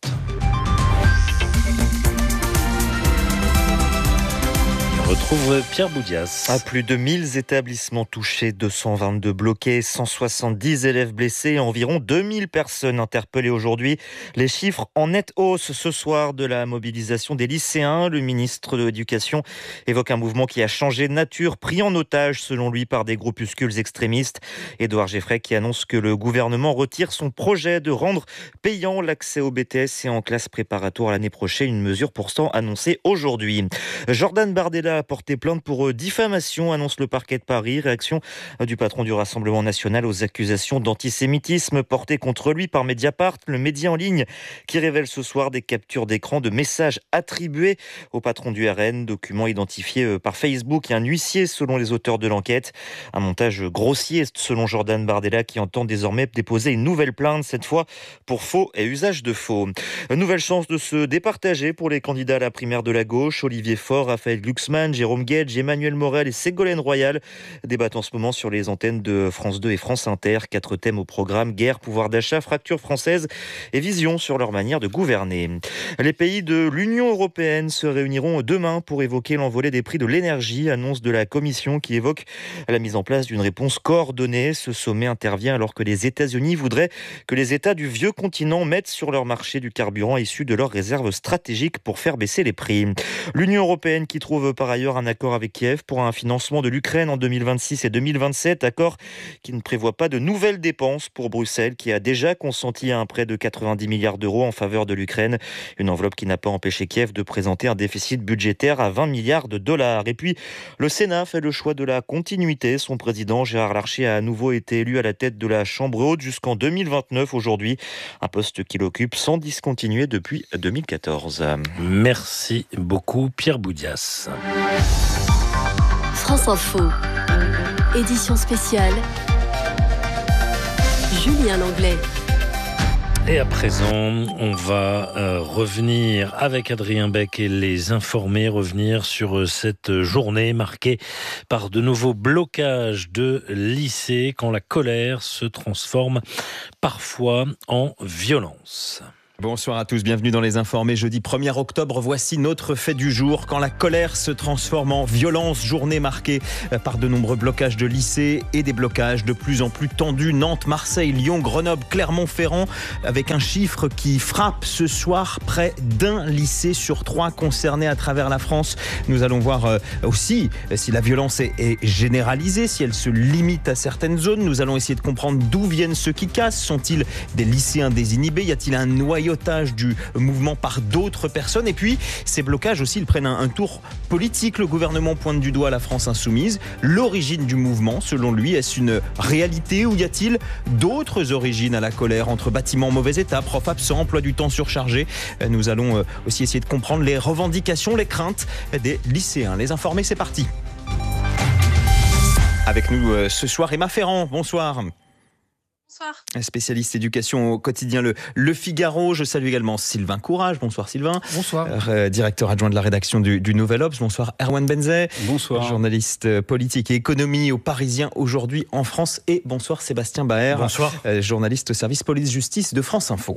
On retrouve Pierre Boudias. À plus de mille établissements touchés, deux cent vingt-deux bloqués, cent soixante-dix élèves blessés, environ deux mille personnes interpellées aujourd'hui. Les chiffres en nette hausse ce soir de la mobilisation des lycéens. Le ministre de l'Éducation évoque un mouvement qui a changé de nature, pris en otage selon lui par des groupuscules extrémistes. Édouard Geffray qui annonce que le gouvernement retire son projet de rendre payant l'accès au B T S et en classe préparatoire l'année prochaine, une mesure pourtant annoncée aujourd'hui. Jordan Bardella a porté plainte pour diffamation, annonce le parquet de Paris. Réaction du patron du Rassemblement national aux accusations d'antisémitisme portées contre lui par Mediapart, le média en ligne qui révèle ce soir des captures d'écran de messages attribués au patron du R N, documents identifiés par Facebook et un huissier selon les auteurs de l'enquête. Un montage grossier selon Jordan Bardella qui entend désormais déposer une nouvelle plainte, cette fois pour faux et usage de faux. Une nouvelle chance de se départager pour les candidats à la primaire de la gauche. Olivier Faure, Raphaël Glucksmann, Jérôme Guedj, Emmanuel Morel et Ségolène Royal débattent en ce moment sur les antennes de France deux et France Inter. Quatre thèmes au programme: guerre, pouvoir d'achat, fracture française et vision sur leur manière de gouverner. Les pays de l'Union européenne se réuniront demain pour évoquer l'envolée des prix de l'énergie, annonce de la Commission qui évoque la mise en place d'une réponse coordonnée. Ce sommet intervient alors que les États-Unis voudraient que les États du vieux continent mettent sur leur marché du carburant issu de leurs réserves stratégiques pour faire baisser les prix. L'Union européenne qui trouve par ailleurs un accord avec Kiev pour un financement de l'Ukraine en deux mille vingt-six et deux mille vingt-sept, accord qui ne prévoit pas de nouvelles dépenses pour Bruxelles, qui a déjà consenti un prêt de quatre-vingt-dix milliards d'euros en faveur de l'Ukraine. Une enveloppe qui n'a pas empêché Kiev de présenter un déficit budgétaire à vingt milliards de dollars. Et puis, le Sénat fait le choix de la continuité. Son président, Gérard Larcher, a à nouveau été élu à la tête de la Chambre haute jusqu'en deux mille vingt-neuf aujourd'hui. Un poste qu'il occupe sans discontinuer depuis deux mille quatorze. Merci beaucoup, Pierre Boudias. France Info, édition spéciale, Julien Langlais. Et à présent, on va euh, revenir avec Adrien Beck et les informer, revenir sur euh, cette journée marquée par de nouveaux blocages de lycées quand la colère se transforme parfois en violence. Bonsoir à tous, bienvenue dans Les Informés. Jeudi premier octobre, voici notre fait du jour. Quand la colère se transforme en violence, journée marquée par de nombreux blocages de lycées et des blocages de plus en plus tendus. Nantes, Marseille, Lyon, Grenoble, Clermont-Ferrand, avec un chiffre qui frappe ce soir, près d'un lycée sur trois concernés à travers la France. Nous allons voir aussi si la violence est généralisée, si elle se limite à certaines zones. Nous allons essayer de comprendre d'où viennent ceux qui cassent. Sont-ils des lycéens désinhibés ? Y a-t-il un noyau du mouvement par d'autres personnes? Et puis, ces blocages aussi, ils prennent un, un tour politique. Le gouvernement pointe du doigt la France insoumise. L'origine du mouvement, selon lui, est-ce une réalité ou y a-t-il d'autres origines à la colère entre bâtiments en mauvais état, profs absents, emploi du temps surchargé? Nous allons aussi essayer de comprendre les revendications, les craintes des lycéens. Les Informés, c'est parti. Avec nous ce soir, Emma Ferrand. Bonsoir. Bonsoir. Spécialiste éducation au quotidien Le, Le Figaro. Je salue également Sylvain Courage. Bonsoir Sylvain. Bonsoir. Euh, directeur adjoint de la rédaction du, du Nouvel Obs. Bonsoir Erwan Benzet. Bonsoir. Journaliste politique et économie au Parisien aujourd'hui en France. Et bonsoir Sébastien Baer. Bonsoir. Euh, journaliste au service police-justice de France Info.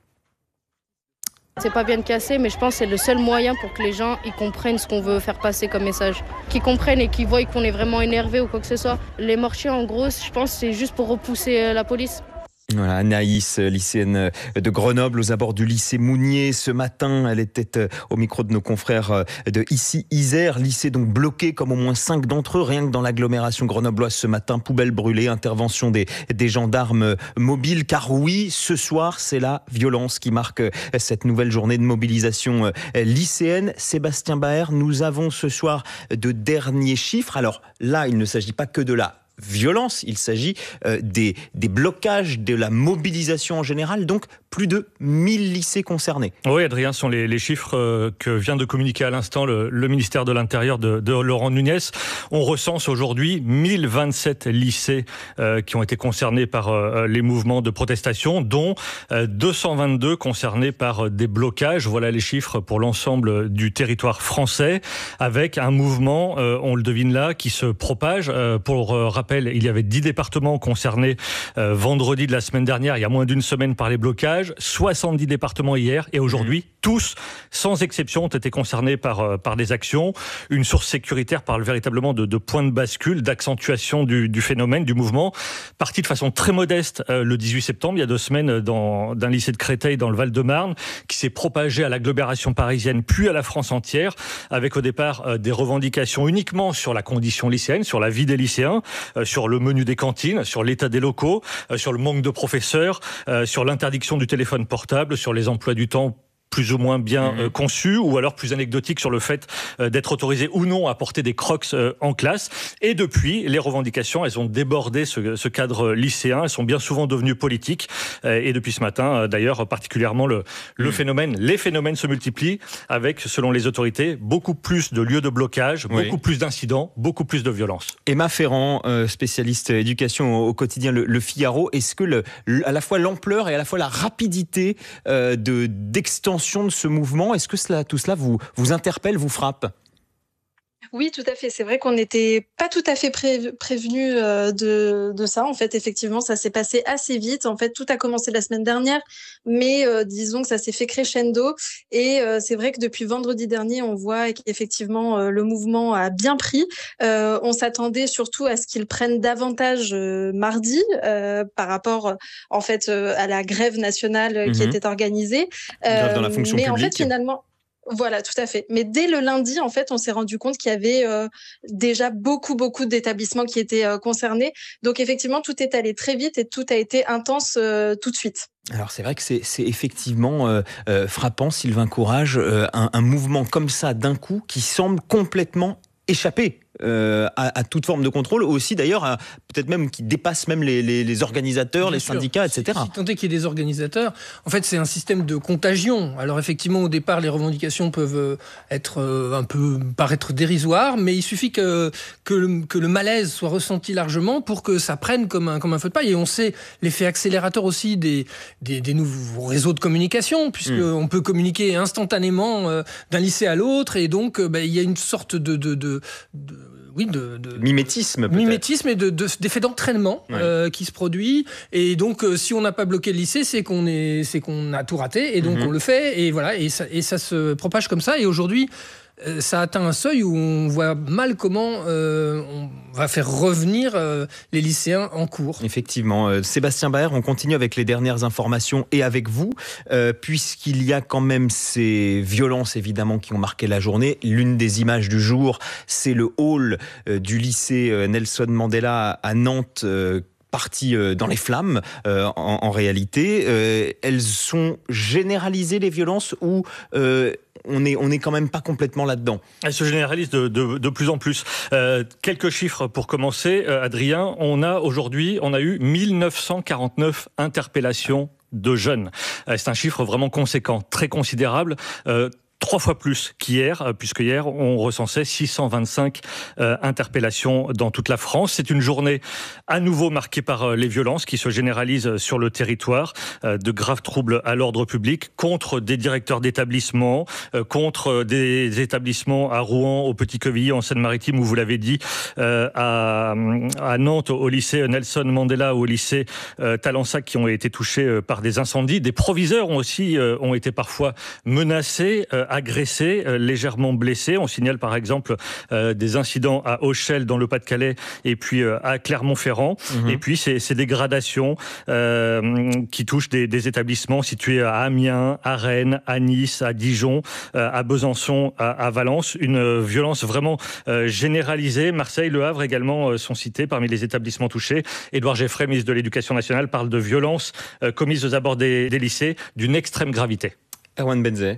C'est pas bien de casser, mais je pense que c'est le seul moyen pour que les gens ils comprennent ce qu'on veut faire passer comme message. Qu'ils comprennent et qu'ils voient qu'on est vraiment énervé ou quoi que ce soit. Les mortiers, en gros, je pense c'est juste pour repousser la police. Voilà, Anaïs, lycéenne de Grenoble, aux abords du lycée Mounier. Ce matin, elle était au micro de nos confrères de Ici Isère, lycée donc bloqué comme au moins cinq d'entre eux, rien que dans l'agglomération grenobloise ce matin. Poubelles brûlées, intervention des, des gendarmes mobiles. Car oui, ce soir, c'est la violence qui marque cette nouvelle journée de mobilisation lycéenne. Sébastien Baer, nous avons ce soir de derniers chiffres. Alors là, il ne s'agit pas que de la violence, il s'agit euh, des, des blocages, de la mobilisation en général, donc plus de mille lycées concernés. Oui, Adrien, ce sont les, les chiffres euh, que vient de communiquer à l'instant le, le ministère de l'Intérieur de, de Laurent Nunez. On recense aujourd'hui mille vingt-sept lycées euh, qui ont été concernés par euh, les mouvements de protestation, dont euh, deux cent vingt-deux concernés par euh, des blocages. Voilà les chiffres pour l'ensemble du territoire français, avec un mouvement, euh, on le devine là, qui se propage. Euh, pour euh, rappel, il y avait dix départements concernés euh, vendredi de la semaine dernière, il y a moins d'une semaine par les blocages, soixante-dix départements hier, et aujourd'hui, mmh. tous, sans exception, ont été concernés par, euh, par des actions. Une source sécuritaire parle véritablement de, de point de bascule, d'accentuation du, du phénomène, du mouvement, parti de façon très modeste euh, le dix-huit septembre, il y a deux semaines, dans, d'un lycée de Créteil, dans le Val-de-Marne, qui s'est propagé à l'agglomération parisienne, puis à la France entière, avec au départ euh, des revendications uniquement sur la condition lycéenne, sur la vie des lycéens, euh, sur le menu des cantines, sur l'état des locaux, euh, sur le manque de professeurs, euh, sur l'interdiction du téléphone portable, sur les emplois du temps plus ou moins bien mmh. euh, conçu, ou alors plus anecdotique sur le fait euh, d'être autorisé ou non à porter des crocs euh, en classe. Et depuis, les revendications, elles ont débordé ce, ce cadre lycéen, elles sont bien souvent devenues politiques. Euh, et depuis ce matin, euh, d'ailleurs, particulièrement, le, le mmh. phénomène, les phénomènes se multiplient avec, selon les autorités, beaucoup plus de lieux de blocage, oui. beaucoup plus d'incidents, beaucoup plus de violence. Emma Ferrand, euh, spécialiste éducation au, au quotidien Le, le Figaro, est-ce que le, le, à la fois l'ampleur et à la fois la rapidité euh, de, d'extension de ce mouvement, est-ce que cela, tout cela vous, vous interpelle, vous frappe ? Oui, tout à fait. C'est vrai qu'on n'était pas tout à fait pré- prévenu euh, de, de ça. En fait, effectivement, ça s'est passé assez vite. En fait, tout a commencé la semaine dernière, mais euh, disons que ça s'est fait crescendo. Et euh, c'est vrai que depuis vendredi dernier, on voit qu'effectivement, euh, le mouvement a bien pris. Euh, on s'attendait surtout à ce qu'il prenne davantage euh, mardi euh, par rapport, en fait, euh, à la grève nationale mmh. qui était organisée. Euh, grève dans la fonction mais publique. en fait, finalement... Voilà, tout à fait. Mais dès le lundi, en fait, on s'est rendu compte qu'il y avait euh, déjà beaucoup, beaucoup d'établissements qui étaient euh, concernés. Donc, effectivement, tout est allé très vite et tout a été intense euh, tout de suite. Alors c'est vrai que c'est, c'est effectivement euh, euh, frappant, Sylvain Courage, euh, un, un mouvement comme ça d'un coup qui semble complètement échapper euh, à, à toute forme de contrôle, aussi d'ailleurs à, peut-être même qui dépasse même les, les, les organisateurs, Bien les sûr. syndicats, et cetera. Si, si tant est qu'il y ait des organisateurs, en fait c'est un système de contagion. Alors effectivement au départ les revendications peuvent être euh, un peu paraître dérisoires, mais il suffit que, que, le, que le malaise soit ressenti largement pour que ça prenne comme un, comme un feu de paille. Et on sait l'effet accélérateur aussi des, des, des nouveaux réseaux de communication, puisqu'on mmh. peut communiquer instantanément euh, d'un lycée à l'autre, et donc euh, bah, il y a une sorte de... de, de, de Oui, de, de mimétisme, peut-être. mimétisme et de, de, d'effet d'entraînement ouais. euh, qui se produit. Et donc, euh, si on n'a pas bloqué le lycée, c'est qu'on est, c'est qu'on a tout raté. Et donc, mm-hmm. on le fait. Et voilà. Et ça, et ça se propage comme ça. Et aujourd'hui, euh, ça atteint un seuil où on voit mal comment euh, on va faire revenir euh, les lycéens en cours. Effectivement. Euh, Sébastien Baer, on continue avec les dernières informations et avec vous, euh, puisqu'il y a quand même ces violences évidemment qui ont marqué la journée. L'une des images du jour, c'est le hall euh, du lycée euh, Nelson Mandela à Nantes, euh, partie dans les flammes euh, en, en réalité. Euh, elles sont généralisées, les violences, ou euh, on est, on est quand même pas complètement là-dedans? Elles se généralisent de, de, de plus en plus. Euh, quelques chiffres pour commencer, euh, Adrien. On a aujourd'hui, on a eu mille neuf cent quarante-neuf interpellations de jeunes. Euh, c'est un chiffre vraiment conséquent, très considérable. Euh, Trois fois plus qu'hier, puisque hier, on recensait six cent vingt-cinq euh, interpellations dans toute la France. C'est une journée à nouveau marquée par euh, les violences qui se généralisent sur le territoire, euh, de graves troubles à l'ordre public contre des directeurs d'établissements, euh, contre des établissements à Rouen, au Petit-Quevilly, en Seine-Maritime, où vous l'avez dit, euh, à, à Nantes, au lycée Nelson Mandela, ou au lycée euh, Talensac, qui ont été touchés euh, par des incendies. Des proviseurs ont aussi euh, ont été parfois menacés, euh, agressés, euh, légèrement blessés. On signale par exemple euh, des incidents à Auchel dans le Pas-de-Calais et puis euh, à Clermont-Ferrand. Mmh. Et puis ces, ces dégradations euh, qui touchent des, des établissements situés à Amiens, à Rennes, à Nice, à Dijon, euh, à Besançon, à, à Valence. Une violence vraiment euh, généralisée. Marseille, Le Havre également euh, sont cités parmi les établissements touchés. Édouard Geffray, ministre de l'Éducation nationale, parle de violences euh, commises aux abords des, des lycées d'une extrême gravité. Erwan Benzet.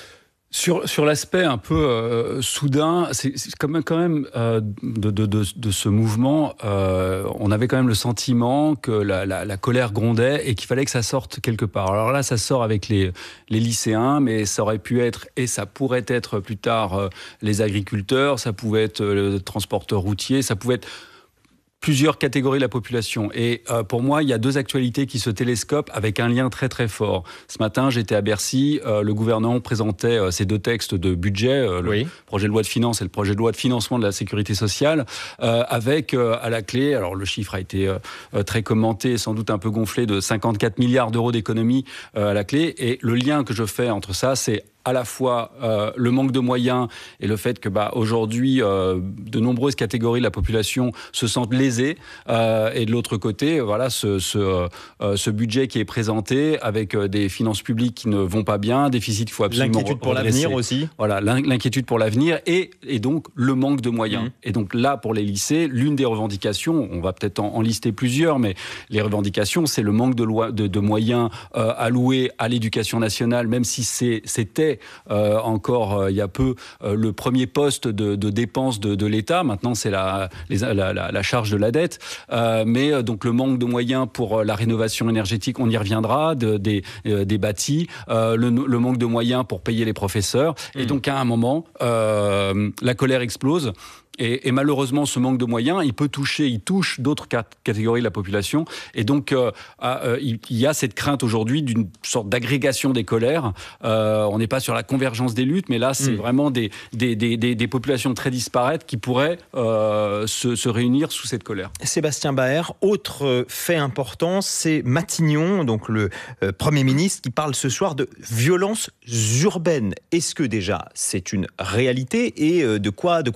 Sur, sur l'aspect un peu euh, soudain, c'est, c'est quand même, quand même euh, de, de, de, de ce mouvement, euh, on avait quand même le sentiment que la, la, la colère grondait et qu'il fallait que ça sorte quelque part. Alors là, ça sort avec les, les lycéens, mais ça aurait pu être, et ça pourrait être plus tard, euh, les agriculteurs, ça pouvait être le transporteur routier, ça pouvait être plusieurs catégories de la population. Et euh, pour moi, il y a deux actualités qui se télescopent avec un lien très très fort. Ce matin, j'étais à Bercy, euh, le gouvernement présentait euh, ces deux textes de budget, euh, le oui. projet de loi de finances et le projet de loi de financement de la sécurité sociale, euh, avec euh, à la clé, alors le chiffre a été euh, très commenté, sans doute un peu gonflé, de cinquante-quatre milliards d'euros d'économies euh, à la clé. Et le lien que je fais entre ça, c'est à la fois euh, le manque de moyens et le fait que bah, aujourd'hui, euh, de nombreuses catégories de la population se sentent lésées. Euh, et de l'autre côté, voilà, ce, ce, euh, ce budget qui est présenté avec euh, des finances publiques qui ne vont pas bien, un déficit qu'il faut absolument L'inquiétude pour redresser. L'avenir aussi. Voilà, l'inquiétude pour l'avenir et, et donc le manque de moyens. Mmh. Et donc là, pour les lycées, l'une des revendications, on va peut-être en, en lister plusieurs, mais les revendications, c'est le manque de, loi, de, de moyens euh, alloués à l'éducation nationale, même si c'est, c'était Euh, encore euh, il y a peu euh, le premier poste de, de dépenses de, de l'État. Maintenant, c'est la, les, la, la, la charge de la dette. Euh, mais euh, donc le manque de moyens pour la rénovation énergétique, on y reviendra, de, des, euh, des bâtis, euh, le, le manque de moyens pour payer les professeurs. Mmh. Et donc à un moment, euh, la colère explose. Et, et malheureusement, ce manque de moyens, il peut toucher, il touche d'autres catégories de la population. Et donc, euh, euh, il y a cette crainte aujourd'hui d'une sorte d'agrégation des colères. Euh, on n'est pas sur la convergence des luttes, mais là, c'est mmh. vraiment des, des, des, des, des populations très disparates qui pourraient euh, se, se réunir sous cette colère. Sébastien Baer, autre fait important, c'est Matignon, donc le euh, Premier ministre, qui parle ce soir de violences urbaines. Est-ce que déjà, c'est une réalité et euh, de quoi, de quoi parle-t-on ?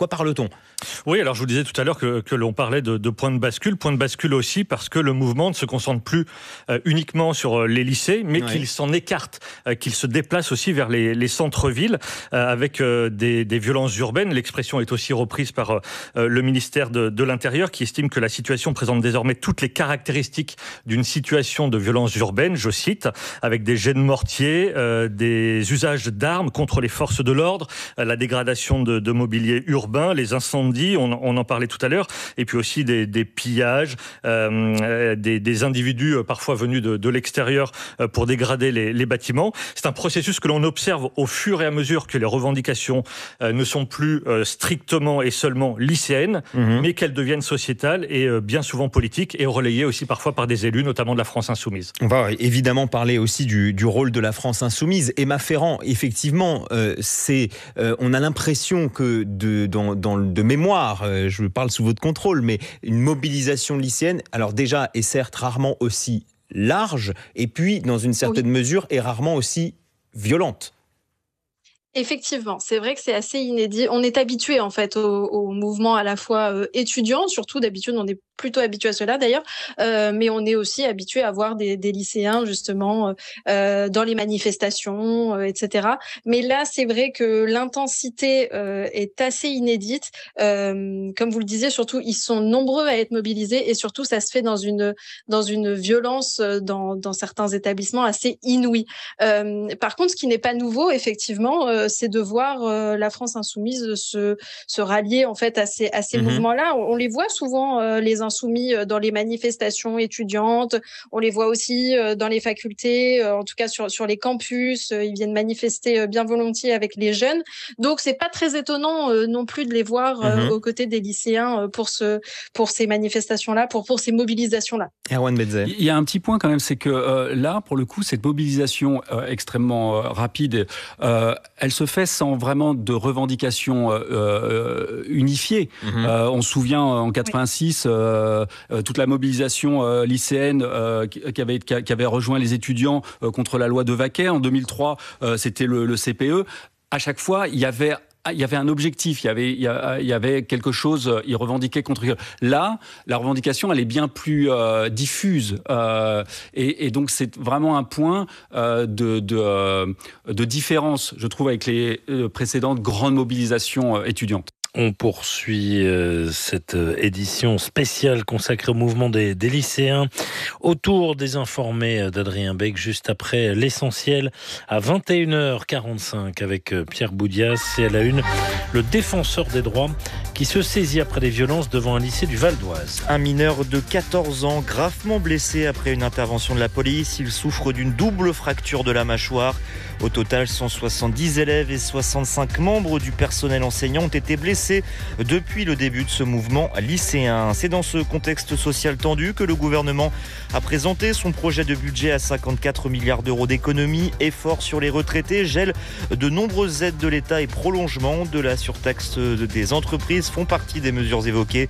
Oui, alors je vous disais tout à l'heure que, que l'on parlait de, de point de bascule. Point de bascule aussi parce que le mouvement ne se concentre plus euh, uniquement sur les lycées, mais ouais. qu'il s'en écarte, euh, qu'il se déplace aussi vers les, les centres-villes euh, avec euh, des, des violences urbaines. L'expression est aussi reprise par euh, le ministère de, de l'Intérieur qui estime que la situation présente désormais toutes les caractéristiques d'une situation de violence urbaine, je cite, avec des jets de mortier, euh, des usages d'armes contre les forces de l'ordre, euh, la dégradation de, de mobilier urbain, les incendies, on, on en parlait tout à l'heure, et puis aussi des, des pillages, euh, des, des individus euh, parfois venus de, de l'extérieur euh, pour dégrader les, les bâtiments. C'est un processus que l'on observe au fur et à mesure que les revendications euh, ne sont plus euh, strictement et seulement lycéennes, mmh. mais qu'elles deviennent sociétales et euh, bien souvent politiques et relayées aussi parfois par des élus, notamment de la France Insoumise. On va évidemment parler aussi du, du rôle de la France Insoumise. Emma Ferrand, effectivement, euh, c'est, euh, on a l'impression que de, dans, dans, de mémoire, je parle sous votre contrôle, mais une mobilisation lycéenne, alors déjà, est certes rarement aussi large, et puis, dans une certaine oui. mesure, est rarement aussi violente. Effectivement, c'est vrai que c'est assez inédit. On est habitué en fait au, au mouvement à la fois euh, étudiant, surtout d'habitude on est plutôt habitué à cela d'ailleurs, euh, mais on est aussi habitué à voir des, des lycéens justement euh, dans les manifestations, euh, et cetera. Mais là, c'est vrai que l'intensité euh, est assez inédite. Euh, comme vous le disiez, surtout ils sont nombreux à être mobilisés et surtout ça se fait dans une dans une violence dans dans certains établissements assez inouïe. Euh, par contre, ce qui n'est pas nouveau, effectivement, euh, c'est de voir euh, la France Insoumise se se rallier en fait à ces à ces mmh. mouvements-là. On, on les voit souvent euh, les insoumis dans les manifestations étudiantes, on les voit aussi dans les facultés, en tout cas sur sur les campus, ils viennent manifester bien volontiers avec les jeunes. Donc c'est pas très étonnant non plus de les voir mm-hmm. aux côtés des lycéens pour ce pour ces manifestations-là, pour pour ces mobilisations-là. Erwan Bedzay. Il y a un petit point quand même, c'est que euh, là pour le coup cette mobilisation euh, extrêmement euh, rapide, euh, elle se fait sans vraiment de revendications euh, unifiées. Mm-hmm. Euh, on se souvient en quatre-vingt-six. Oui. Euh, Euh, toute la mobilisation euh, lycéenne euh, qui, avait, qui avait rejoint les étudiants euh, contre la loi de Vaquet. En deux mille trois, euh, c'était le, le C P E. À chaque fois, il y avait... Il y avait un objectif, il y avait, il y avait quelque chose, ils revendiquaient contre... Là, la revendication, elle est bien plus euh, diffuse. Euh, et, et donc, c'est vraiment un point euh, de, de, euh, de différence, je trouve, avec les précédentes grandes mobilisations euh, étudiantes. On poursuit euh, cette édition spéciale consacrée au mouvement des, des lycéens autour des informés d'Adrien Beck, juste après l'essentiel à vingt et une heures quarante-cinq avec Pierre Boudias. Et à la une, le défenseur des droits qui se saisit après des violences devant un lycée du Val d'Oise. Un mineur de quatorze ans gravement blessé après une intervention de la police. Il souffre d'une double fracture de la mâchoire. Au total, cent soixante-dix élèves et soixante-cinq membres du personnel enseignant ont été blessés depuis le début de ce mouvement lycéen. C'est dans ce contexte social tendu que le gouvernement a présenté son projet de budget à cinquante-quatre milliards d'euros d'économies, effort sur les retraités, gel de nombreuses aides de l'État et prolongement de la surtaxe des entreprises font partie des mesures évoquées.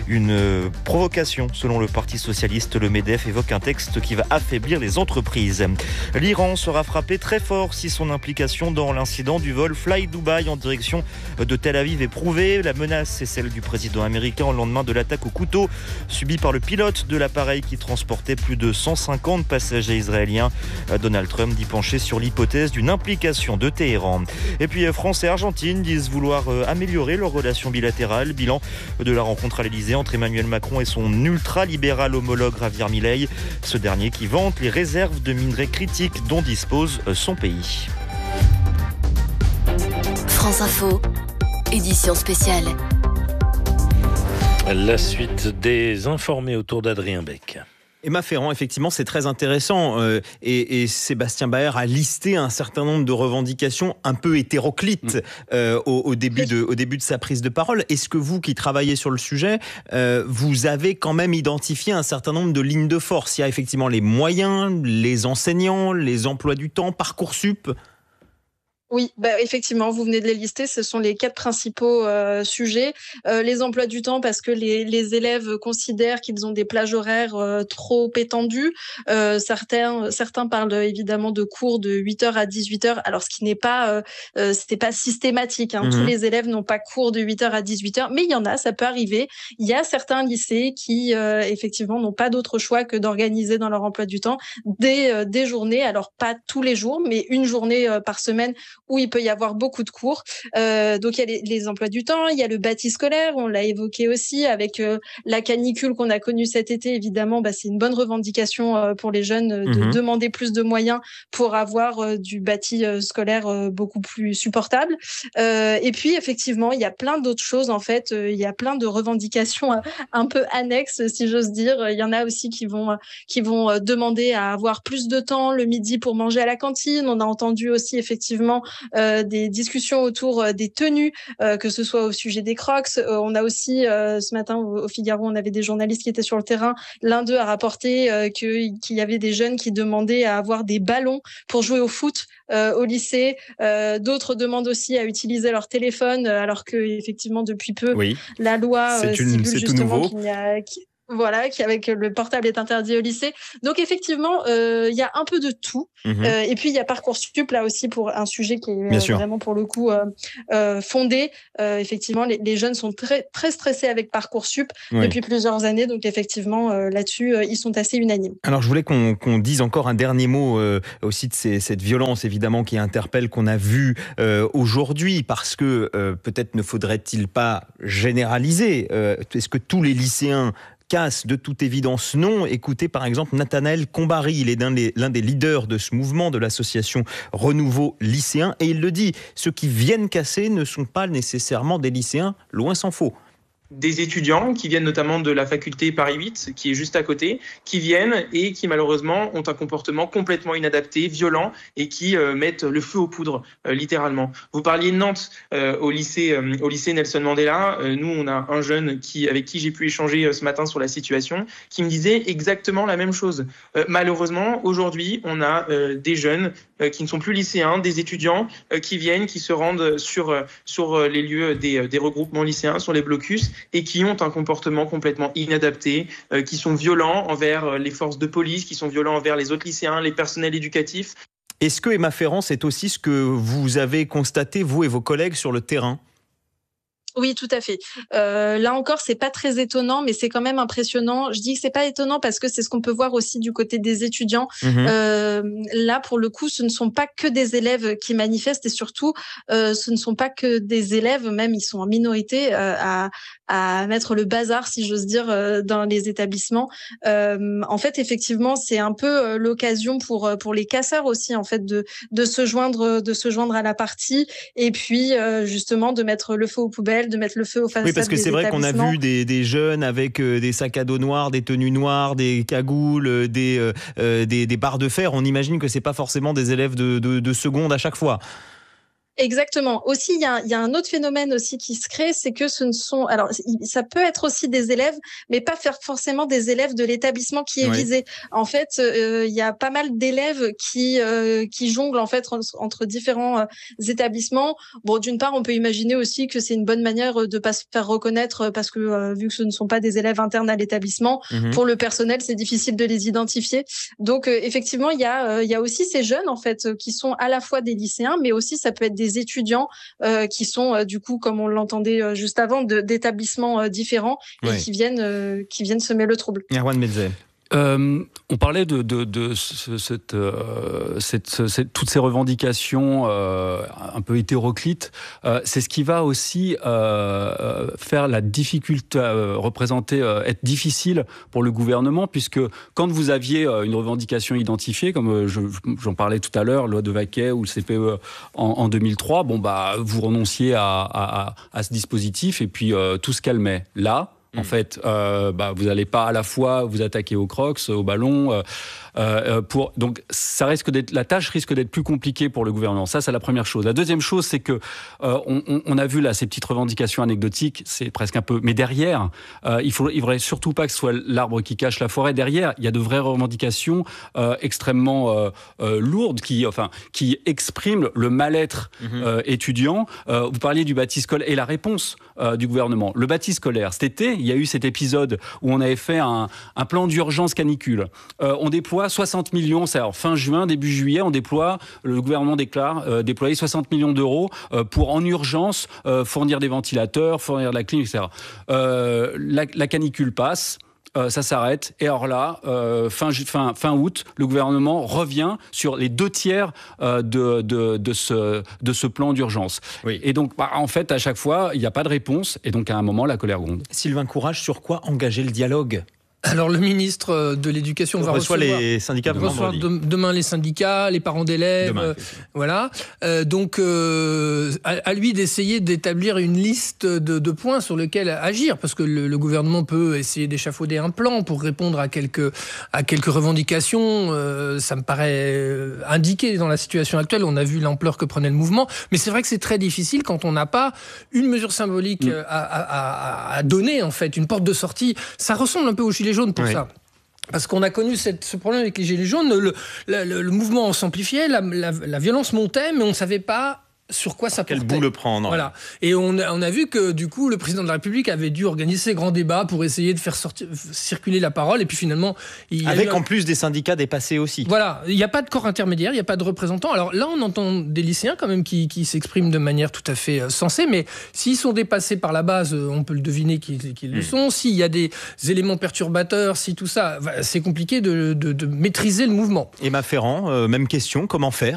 Une provocation, selon le Parti socialiste. Le MEDEF évoque un texte qui va affaiblir les entreprises. L'Iran sera frappé très fort si son implication dans l'incident du vol Fly Dubai en direction de Tel Aviv est prouvée. La menace est celle du président américain au lendemain de l'attaque au couteau subie par le pilote de l'appareil qui transportait plus de cent cinquante passagers israéliens. Donald Trump dit pencher sur l'hypothèse d'une implication de Téhéran. Et puis France et Argentine disent vouloir améliorer leurs relations bilatérales. Bilan de la rencontre à l'Elysée entre Emmanuel Macron et son ultra-libéral homologue Javier Milei. Ce dernier qui vante les réserves de minerais critiques dont dispose son pays. France Info, édition spéciale. La suite des informés autour d'Adrien Beck. Emma Ferrand, effectivement, c'est très intéressant euh, et, et Sébastien Baer a listé un certain nombre de revendications un peu hétéroclites euh, au, au, début de, au début de sa prise de parole. Est-ce que vous, qui travaillez sur le sujet, euh, vous avez quand même identifié un certain nombre de lignes de force? Il y a effectivement les moyens, les enseignants, les emplois du temps, Parcoursup. Oui, bah, effectivement, vous venez de les lister. Ce sont les quatre principaux euh, sujets. Euh, les emplois du temps, parce que les, les élèves considèrent qu'ils ont des plages horaires euh, trop étendues. Euh, certains, certains parlent évidemment de cours de huit heures à dix-huit heures. Alors, ce qui n'est pas, euh, euh, c'était pas systématique. Hein. Mmh. Tous les élèves n'ont pas cours de huit heures à dix-huit heures, mais il y en a, ça peut arriver. Il y a certains lycées qui, euh, effectivement, n'ont pas d'autre choix que d'organiser dans leur emploi du temps des, euh, des journées. Alors, pas tous les jours, mais une journée euh, par semaine où il peut y avoir beaucoup de cours. Euh, donc, il y a les, les emplois du temps, il y a le bâti scolaire, on l'a évoqué aussi, avec euh, la canicule qu'on a connue cet été, évidemment, bah, c'est une bonne revendication euh, pour les jeunes euh, de mmh. demander plus de moyens pour avoir euh, du bâti euh, scolaire euh, beaucoup plus supportable. Euh, et puis, effectivement, il y a plein d'autres choses, en fait. Euh, il y a plein de revendications euh, un peu annexes, si j'ose dire. Il y en a aussi qui vont, euh, qui vont euh, demander à avoir plus de temps le midi pour manger à la cantine. On a entendu aussi, effectivement, Euh, des discussions autour euh, des tenues, euh, que ce soit au sujet des Crocs. Euh, on a aussi, euh, ce matin au, au Figaro, on avait des journalistes qui étaient sur le terrain. L'un d'eux a rapporté euh, que, qu'il y avait des jeunes qui demandaient à avoir des ballons pour jouer au foot euh, au lycée. Euh, d'autres demandent aussi à utiliser leur téléphone, alors que effectivement depuis peu, oui. la loi euh, stipule justement qu'il n'y a... Qu'il... Voilà, qui avec le portable est interdit au lycée. Donc effectivement, il euh, y a un peu de tout. Mmh. Euh, et puis il y a Parcoursup là aussi pour un sujet qui est euh, vraiment pour le coup euh, euh, fondé. Euh, effectivement, les, les jeunes sont très très stressés avec Parcoursup oui. depuis plusieurs années. Donc effectivement, euh, là-dessus, euh, ils sont assez unanimes. Alors je voulais qu'on, qu'on dise encore un dernier mot euh, aussi de ces, cette violence évidemment qui interpelle, qu'on a vu euh, aujourd'hui, parce que euh, peut-être ne faudrait-il pas généraliser. Euh, est-ce que tous les lycéens casse? De toute évidence, non. Écoutez par exemple Nathanaël Combary, il est l'un des, l'un des leaders de ce mouvement de l'association Renouveau Lycéen, et il le dit, ceux qui viennent casser ne sont pas nécessairement des lycéens, loin s'en faut. Des étudiants qui viennent notamment de la faculté Paris huit, qui est juste à côté, qui viennent et qui malheureusement ont un comportement complètement inadapté, violent, et qui euh, mettent le feu aux poudres, euh, littéralement. Vous parliez de Nantes, euh, au lycée, euh, au lycée Nelson Mandela. Euh, nous, on a un jeune qui, avec qui j'ai pu échanger euh, ce matin sur la situation, qui me disait exactement la même chose. Euh, malheureusement, aujourd'hui, on a euh, des jeunes euh, qui ne sont plus lycéens, des étudiants euh, qui viennent, qui se rendent sur euh, sur les lieux des, des regroupements lycéens, sur les blocus, et qui ont un comportement complètement inadapté, euh, qui sont violents envers les forces de police, qui sont violents envers les autres lycéens, les personnels éducatifs. Est-ce que, Emma Ferrand, c'est aussi ce que vous avez constaté, vous et vos collègues, sur le terrain ? Oui, tout à fait. Euh, là encore, c'est pas très étonnant, mais c'est quand même impressionnant. Je dis que c'est pas étonnant parce que c'est ce qu'on peut voir aussi du côté des étudiants. Mmh. Euh, là, pour le coup, ce ne sont pas que des élèves qui manifestent, et surtout, euh, ce ne sont pas que des élèves, même ils sont en minorité, euh, à, à mettre le bazar, si j'ose dire, euh, dans les établissements. Euh, en fait, effectivement, c'est un peu euh, l'occasion pour pour les casseurs aussi, en fait, de de se joindre de se joindre à la partie, et puis euh, justement de mettre le feu aux poubelles, de mettre le feu aux façades. Oui, parce que c'est vrai qu'on a vu des, des jeunes avec euh, des sacs à dos noirs, des tenues noires, des cagoules, des, euh, des, des barres de fer. On imagine que c'est pas forcément des élèves de, de, de seconde à chaque fois. Exactement. Aussi, il y a, il y a un autre phénomène aussi qui se crée, c'est que ce ne sont, alors ça peut être aussi des élèves, mais pas faire forcément des élèves de l'établissement qui est oui. visé. En fait, euh, il y a pas mal d'élèves qui euh, qui jonglent en fait entre différents euh, établissements. Bon, d'une part, on peut imaginer aussi que c'est une bonne manière de pas se faire reconnaître parce que euh, vu que ce ne sont pas des élèves internes à l'établissement, mmh. pour le personnel, c'est difficile de les identifier. Donc euh, effectivement, il y a euh, il y a aussi ces jeunes en fait qui sont à la fois des lycéens, mais aussi ça peut être des des étudiants euh, qui sont euh, du coup, comme on l'entendait euh, juste avant, de, d'établissements euh, différents et ouais. qui viennent euh, qui viennent semer le trouble. Erwan Mezze. Euh, on parlait de, de, de ce, cette, euh, cette, cette, toutes ces revendications euh, un peu hétéroclites. Euh, c'est ce qui va aussi euh, faire la difficulté, euh, représenter, euh, être difficile pour le gouvernement, puisque quand vous aviez une revendication identifiée, comme je, j'en parlais tout à l'heure, loi de Vaquet ou le C P E en, en deux mille trois, bon bah vous renonciez à, à, à ce dispositif et puis euh, tout se calmait. Là, en fait, euh, bah, vous n'allez pas à la fois vous attaquer aux Crocs, aux ballons, euh, Euh, pour, donc, ça risque d'être, la tâche risque d'être plus compliquée pour le gouvernement. Ça, c'est la première chose. La deuxième chose, c'est que euh, on, on a vu là ces petites revendications anecdotiques, c'est presque un peu. Mais derrière, euh, il faut, il faudrait surtout pas que ce soit l'arbre qui cache la forêt. Derrière, il y a de vraies revendications euh, extrêmement euh, euh, lourdes qui, enfin, qui expriment le mal-être mmh. euh, étudiant. Euh, vous parliez du bâti scolaire et la réponse euh, du gouvernement. Le bâti scolaire. Cet été, il y a eu cet épisode où on avait fait un, un plan d'urgence canicule. Euh, on déploie soixante millions, c'est alors fin juin, début juillet, on déploie, le gouvernement déclare euh, déployer soixante millions d'euros euh, pour en urgence euh, fournir des ventilateurs, fournir de la clim, et cetera. Euh, la, la canicule passe. Euh, ça s'arrête et alors là, euh, fin, fin, fin août, le gouvernement revient sur les deux tiers euh, de, de, de, ce, de ce plan d'urgence. Oui. Et donc, bah, en fait, à chaque fois, il n'y a pas de réponse et donc à un moment, la colère gronde. Sylvain Courage, sur quoi engager le dialogue ? Alors le ministre de l'Éducation va recevoir les syndicats recevoir de, demain les syndicats, les parents d'élèves, demain, euh, voilà. Euh, donc euh, à, à lui d'essayer d'établir une liste de, de points sur lesquels agir, parce que le, le gouvernement peut essayer d'échafauder un plan pour répondre à quelques à quelques revendications. Euh, ça me paraît indiqué dans la situation actuelle. On a vu l'ampleur que prenait le mouvement, mais c'est vrai que c'est très difficile quand on n'a pas une mesure symbolique mmh. à, à, à, à donner en fait, une porte de sortie. Ça ressemble un peu au Gilets jaunes pour oui. ça. Parce qu'on a connu cette, ce problème avec les Gilets jaunes, le, le, le, le mouvement s'amplifiait, la, la, la violence montait, mais on ne savait pas sur quoi ça portait. Quel bout le prendre. Voilà. Et on a, on a vu que, du coup, le président de la République avait dû organiser ces grands débats pour essayer de faire sortir, circuler la parole. Et puis finalement... Il Avec a eu... en plus des syndicats dépassés aussi. Voilà. Il n'y a pas de corps intermédiaire, il n'y a pas de représentants. Alors là, on entend des lycéens quand même qui, qui s'expriment de manière tout à fait euh, sensée. Mais s'ils sont dépassés par la base, on peut le deviner qu'ils, qu'ils mmh. le sont. S'il y a des éléments perturbateurs, si tout ça... C'est compliqué de, de, de maîtriser le mouvement. Emma Ferrand, euh, même question. Comment faire ?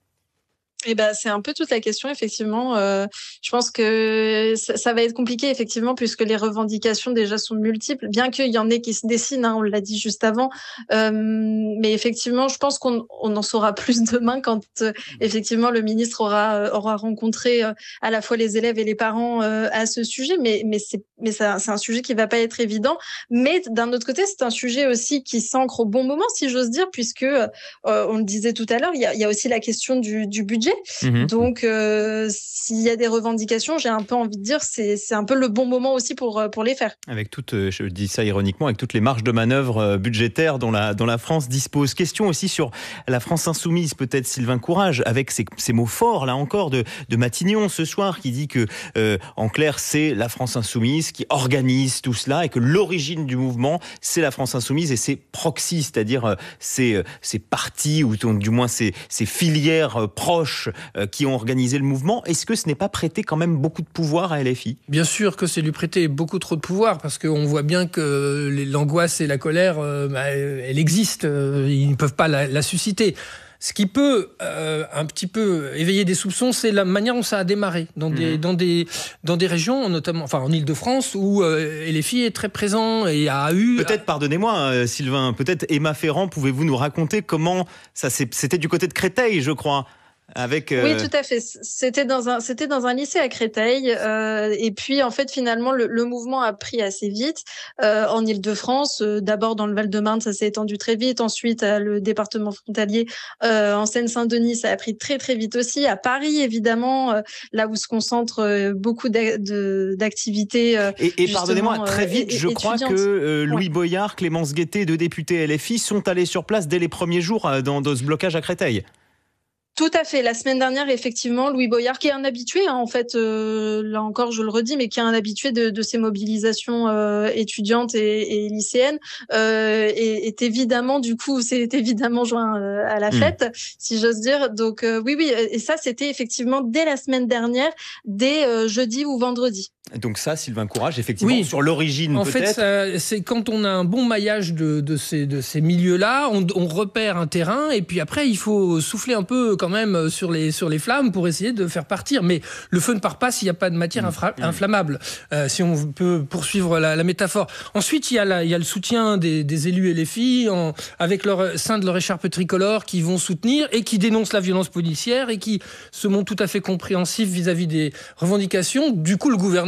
Eh ben, c'est un peu toute la question, effectivement. Euh, je pense que ça, ça va être compliqué, effectivement, puisque les revendications déjà sont multiples, bien qu'il y en ait qui se dessinent, hein, on l'a dit juste avant. Euh, mais effectivement, je pense qu'on on en saura plus demain quand, euh, effectivement, le ministre aura, euh, aura rencontré euh, à la fois les élèves et les parents euh, à ce sujet. Mais, mais, c'est, mais c'est, un, c'est un sujet qui va pas être évident. Mais d'un autre côté, c'est un sujet aussi qui s'ancre au bon moment, si j'ose dire, puisque, euh, on le disait tout à l'heure, il y a, il y a aussi la question du, du budget. Mmh. Donc, euh, s'il y a des revendications, j'ai un peu envie de dire, c'est, c'est un peu le bon moment aussi pour, pour les faire. Avec toutes, je dis ça ironiquement, avec toutes les marges de manœuvre budgétaires dont la, dont la France dispose. Question aussi sur la France insoumise, peut-être Sylvain Courage, avec ces, ces mots forts, là encore, de, de Matignon ce soir, qui dit que, euh, en clair, c'est la France insoumise qui organise tout cela et que l'origine du mouvement, c'est la France insoumise et ses proxys, c'est-à-dire euh, ces, ces partis ou du moins ces, ces filières euh, proches qui ont organisé le mouvement. Est-ce que ce n'est pas prêter quand même beaucoup de pouvoir à L F I ? Bien sûr que c'est lui prêter beaucoup trop de pouvoir, parce qu'on voit bien que l'angoisse et la colère, euh, bah, elle existe, ils ne peuvent pas la, la susciter. Ce qui peut euh, un petit peu éveiller des soupçons, c'est la manière dont ça a démarré dans des, mmh. dans des, dans des régions, notamment enfin, en Île-de-France, où euh, L F I est très présent et a eu... Peut-être, pardonnez-moi euh, Sylvain, peut-être Emma Ferrand, pouvez-vous nous raconter comment ça s'est... C'était du côté de Créteil, je crois. Avec euh... Oui, tout à fait. C'était dans un, c'était dans un lycée à Créteil. Euh, et puis, en fait, finalement, le, le mouvement a pris assez vite euh, en Île-de-France. Euh, d'abord, dans le Val-de-Marne, ça s'est étendu très vite. Ensuite, à le département frontalier, euh, en Seine-Saint-Denis, ça a pris très, très vite aussi. À Paris, évidemment, euh, là où se concentrent euh, beaucoup d'a- de, d'activités. Euh, et et pardonnez-moi, très vite, euh, je crois que euh, Louis ouais. Boyard, Clémence Guettet, deux députés L F I, sont allés sur place dès les premiers jours euh, dans, dans ce blocage à Créteil. Tout à fait. La semaine dernière, effectivement, Louis Boyard, qui est un habitué, hein, en fait, euh, là encore, je le redis, mais qui est un habitué de, de ces mobilisations euh, étudiantes et, et lycéennes, euh, et est évidemment, du coup, c'est évidemment joint euh, à la fête, mmh. si j'ose dire. Donc euh, oui, oui, et ça, c'était effectivement dès la semaine dernière, dès euh, jeudi ou vendredi. Donc ça, Sylvain Courage, effectivement, oui. sur l'origine en peut-être. En fait, ça, c'est quand on a un bon maillage de, de ces, de ces milieux-là, on, on repère un terrain, et puis après, il faut souffler un peu quand même sur les, sur les flammes pour essayer de faire partir. Mais le feu ne part pas s'il n'y a pas de matière mmh. infra- inflammable, euh, si on peut poursuivre la, la métaphore. Ensuite, il y a, la, il y a le soutien des, des élus L F I, en, avec leur sein de leur écharpe tricolore, qui vont soutenir et qui dénoncent la violence policière et qui se montrent tout à fait compréhensifs vis-à-vis des revendications. Du coup, le gouvernement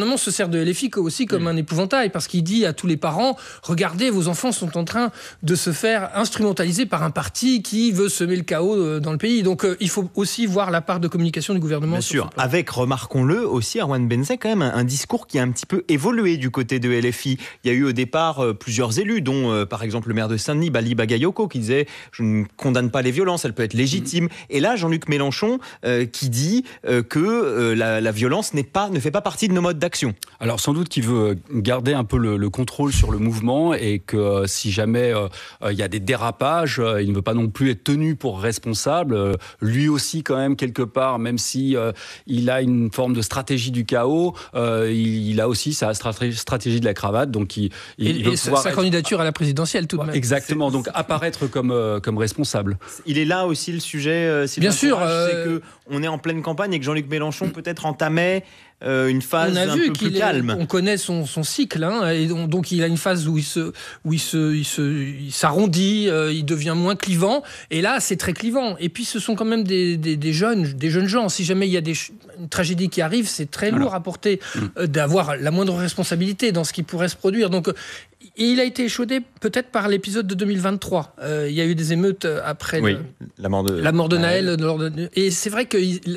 gouvernement se sert de L F I aussi comme mmh. un épouvantail, parce qu'il dit à tous les parents, regardez, vos enfants sont en train de se faire instrumentaliser par un parti qui veut semer le chaos dans le pays. Donc euh, il faut aussi voir la part de communication du gouvernement. Bien sûr, avec, remarquons-le aussi, Arwan Benzek, quand même un, un discours qui a un petit peu évolué du côté de L F I. Il y a eu au départ euh, plusieurs élus, dont euh, par exemple le maire de Saint-Denis, Bali Bagayoko, qui disait « je ne condamne pas les violences, elle peut être légitime mmh. ». Et là, Jean-Luc Mélenchon euh, qui dit euh, que euh, la, la violence n'est pas, ne fait pas partie de nos modes d'action. Alors sans doute qu'il veut garder un peu le, le contrôle sur le mouvement et que euh, si jamais euh, euh, il y a des dérapages, euh, il ne veut pas non plus être tenu pour responsable. Euh, lui aussi quand même quelque part, même si euh, il a une forme de stratégie du chaos, euh, il, il a aussi sa stratégie, stratégie de la cravate. Donc il, il, et il veut et sa être... candidature à la présidentielle tout de même. Exactement, donc apparaître comme, euh, comme responsable. Il est là aussi le sujet, euh, bien sûr, euh... c'est qu'on est en pleine campagne et que Jean-Luc Mélenchon peut-être entamait Euh, une phase on a un vu peu plus est, calme. On connaît son, son cycle, hein, et donc, donc il a une phase où il se, où il se, il se, il s'arrondit, euh, il devient moins clivant. Et là, c'est très clivant. Et puis, ce sont quand même des, des, des jeunes, des jeunes gens. Si jamais il y a des, une tragédie qui arrive, c'est très lourd Alors. à porter euh, d'avoir la moindre responsabilité dans ce qui pourrait se produire. Donc, et il a été échaudé peut-être par l'épisode de deux mille vingt-trois. Euh, il y a eu des émeutes après oui, le, la mort de, la mort de Naël. Naël. Et c'est vrai que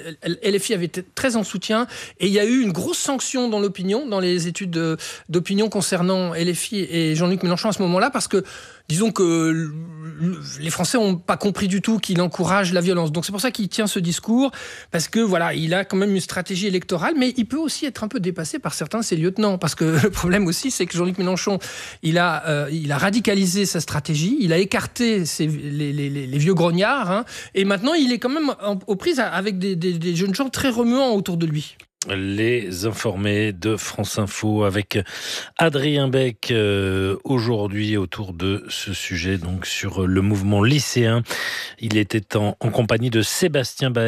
L F I avait été très en soutien. Et il y a eu une grosse sanction dans l'opinion, dans les études d'opinion concernant L F I et Jean-Luc Mélenchon à ce moment-là, parce que disons que les Français n'ont pas compris du tout qu'il encourage la violence. Donc c'est pour ça qu'il tient ce discours, parce que voilà, il a quand même une stratégie électorale, mais il peut aussi être un peu dépassé par certains de ses lieutenants, parce que le problème aussi, c'est que Jean-Luc Mélenchon, il a, euh, il a radicalisé sa stratégie, il a écarté ses, les, les, les vieux grognards, hein, et maintenant il est quand même aux prises avec des, des, des jeunes gens très remuants autour de lui. Les informés de France Info avec Adrien Beck euh, aujourd'hui autour de ce sujet, donc sur le mouvement lycéen. Il était en, en compagnie de Sébastien Baer.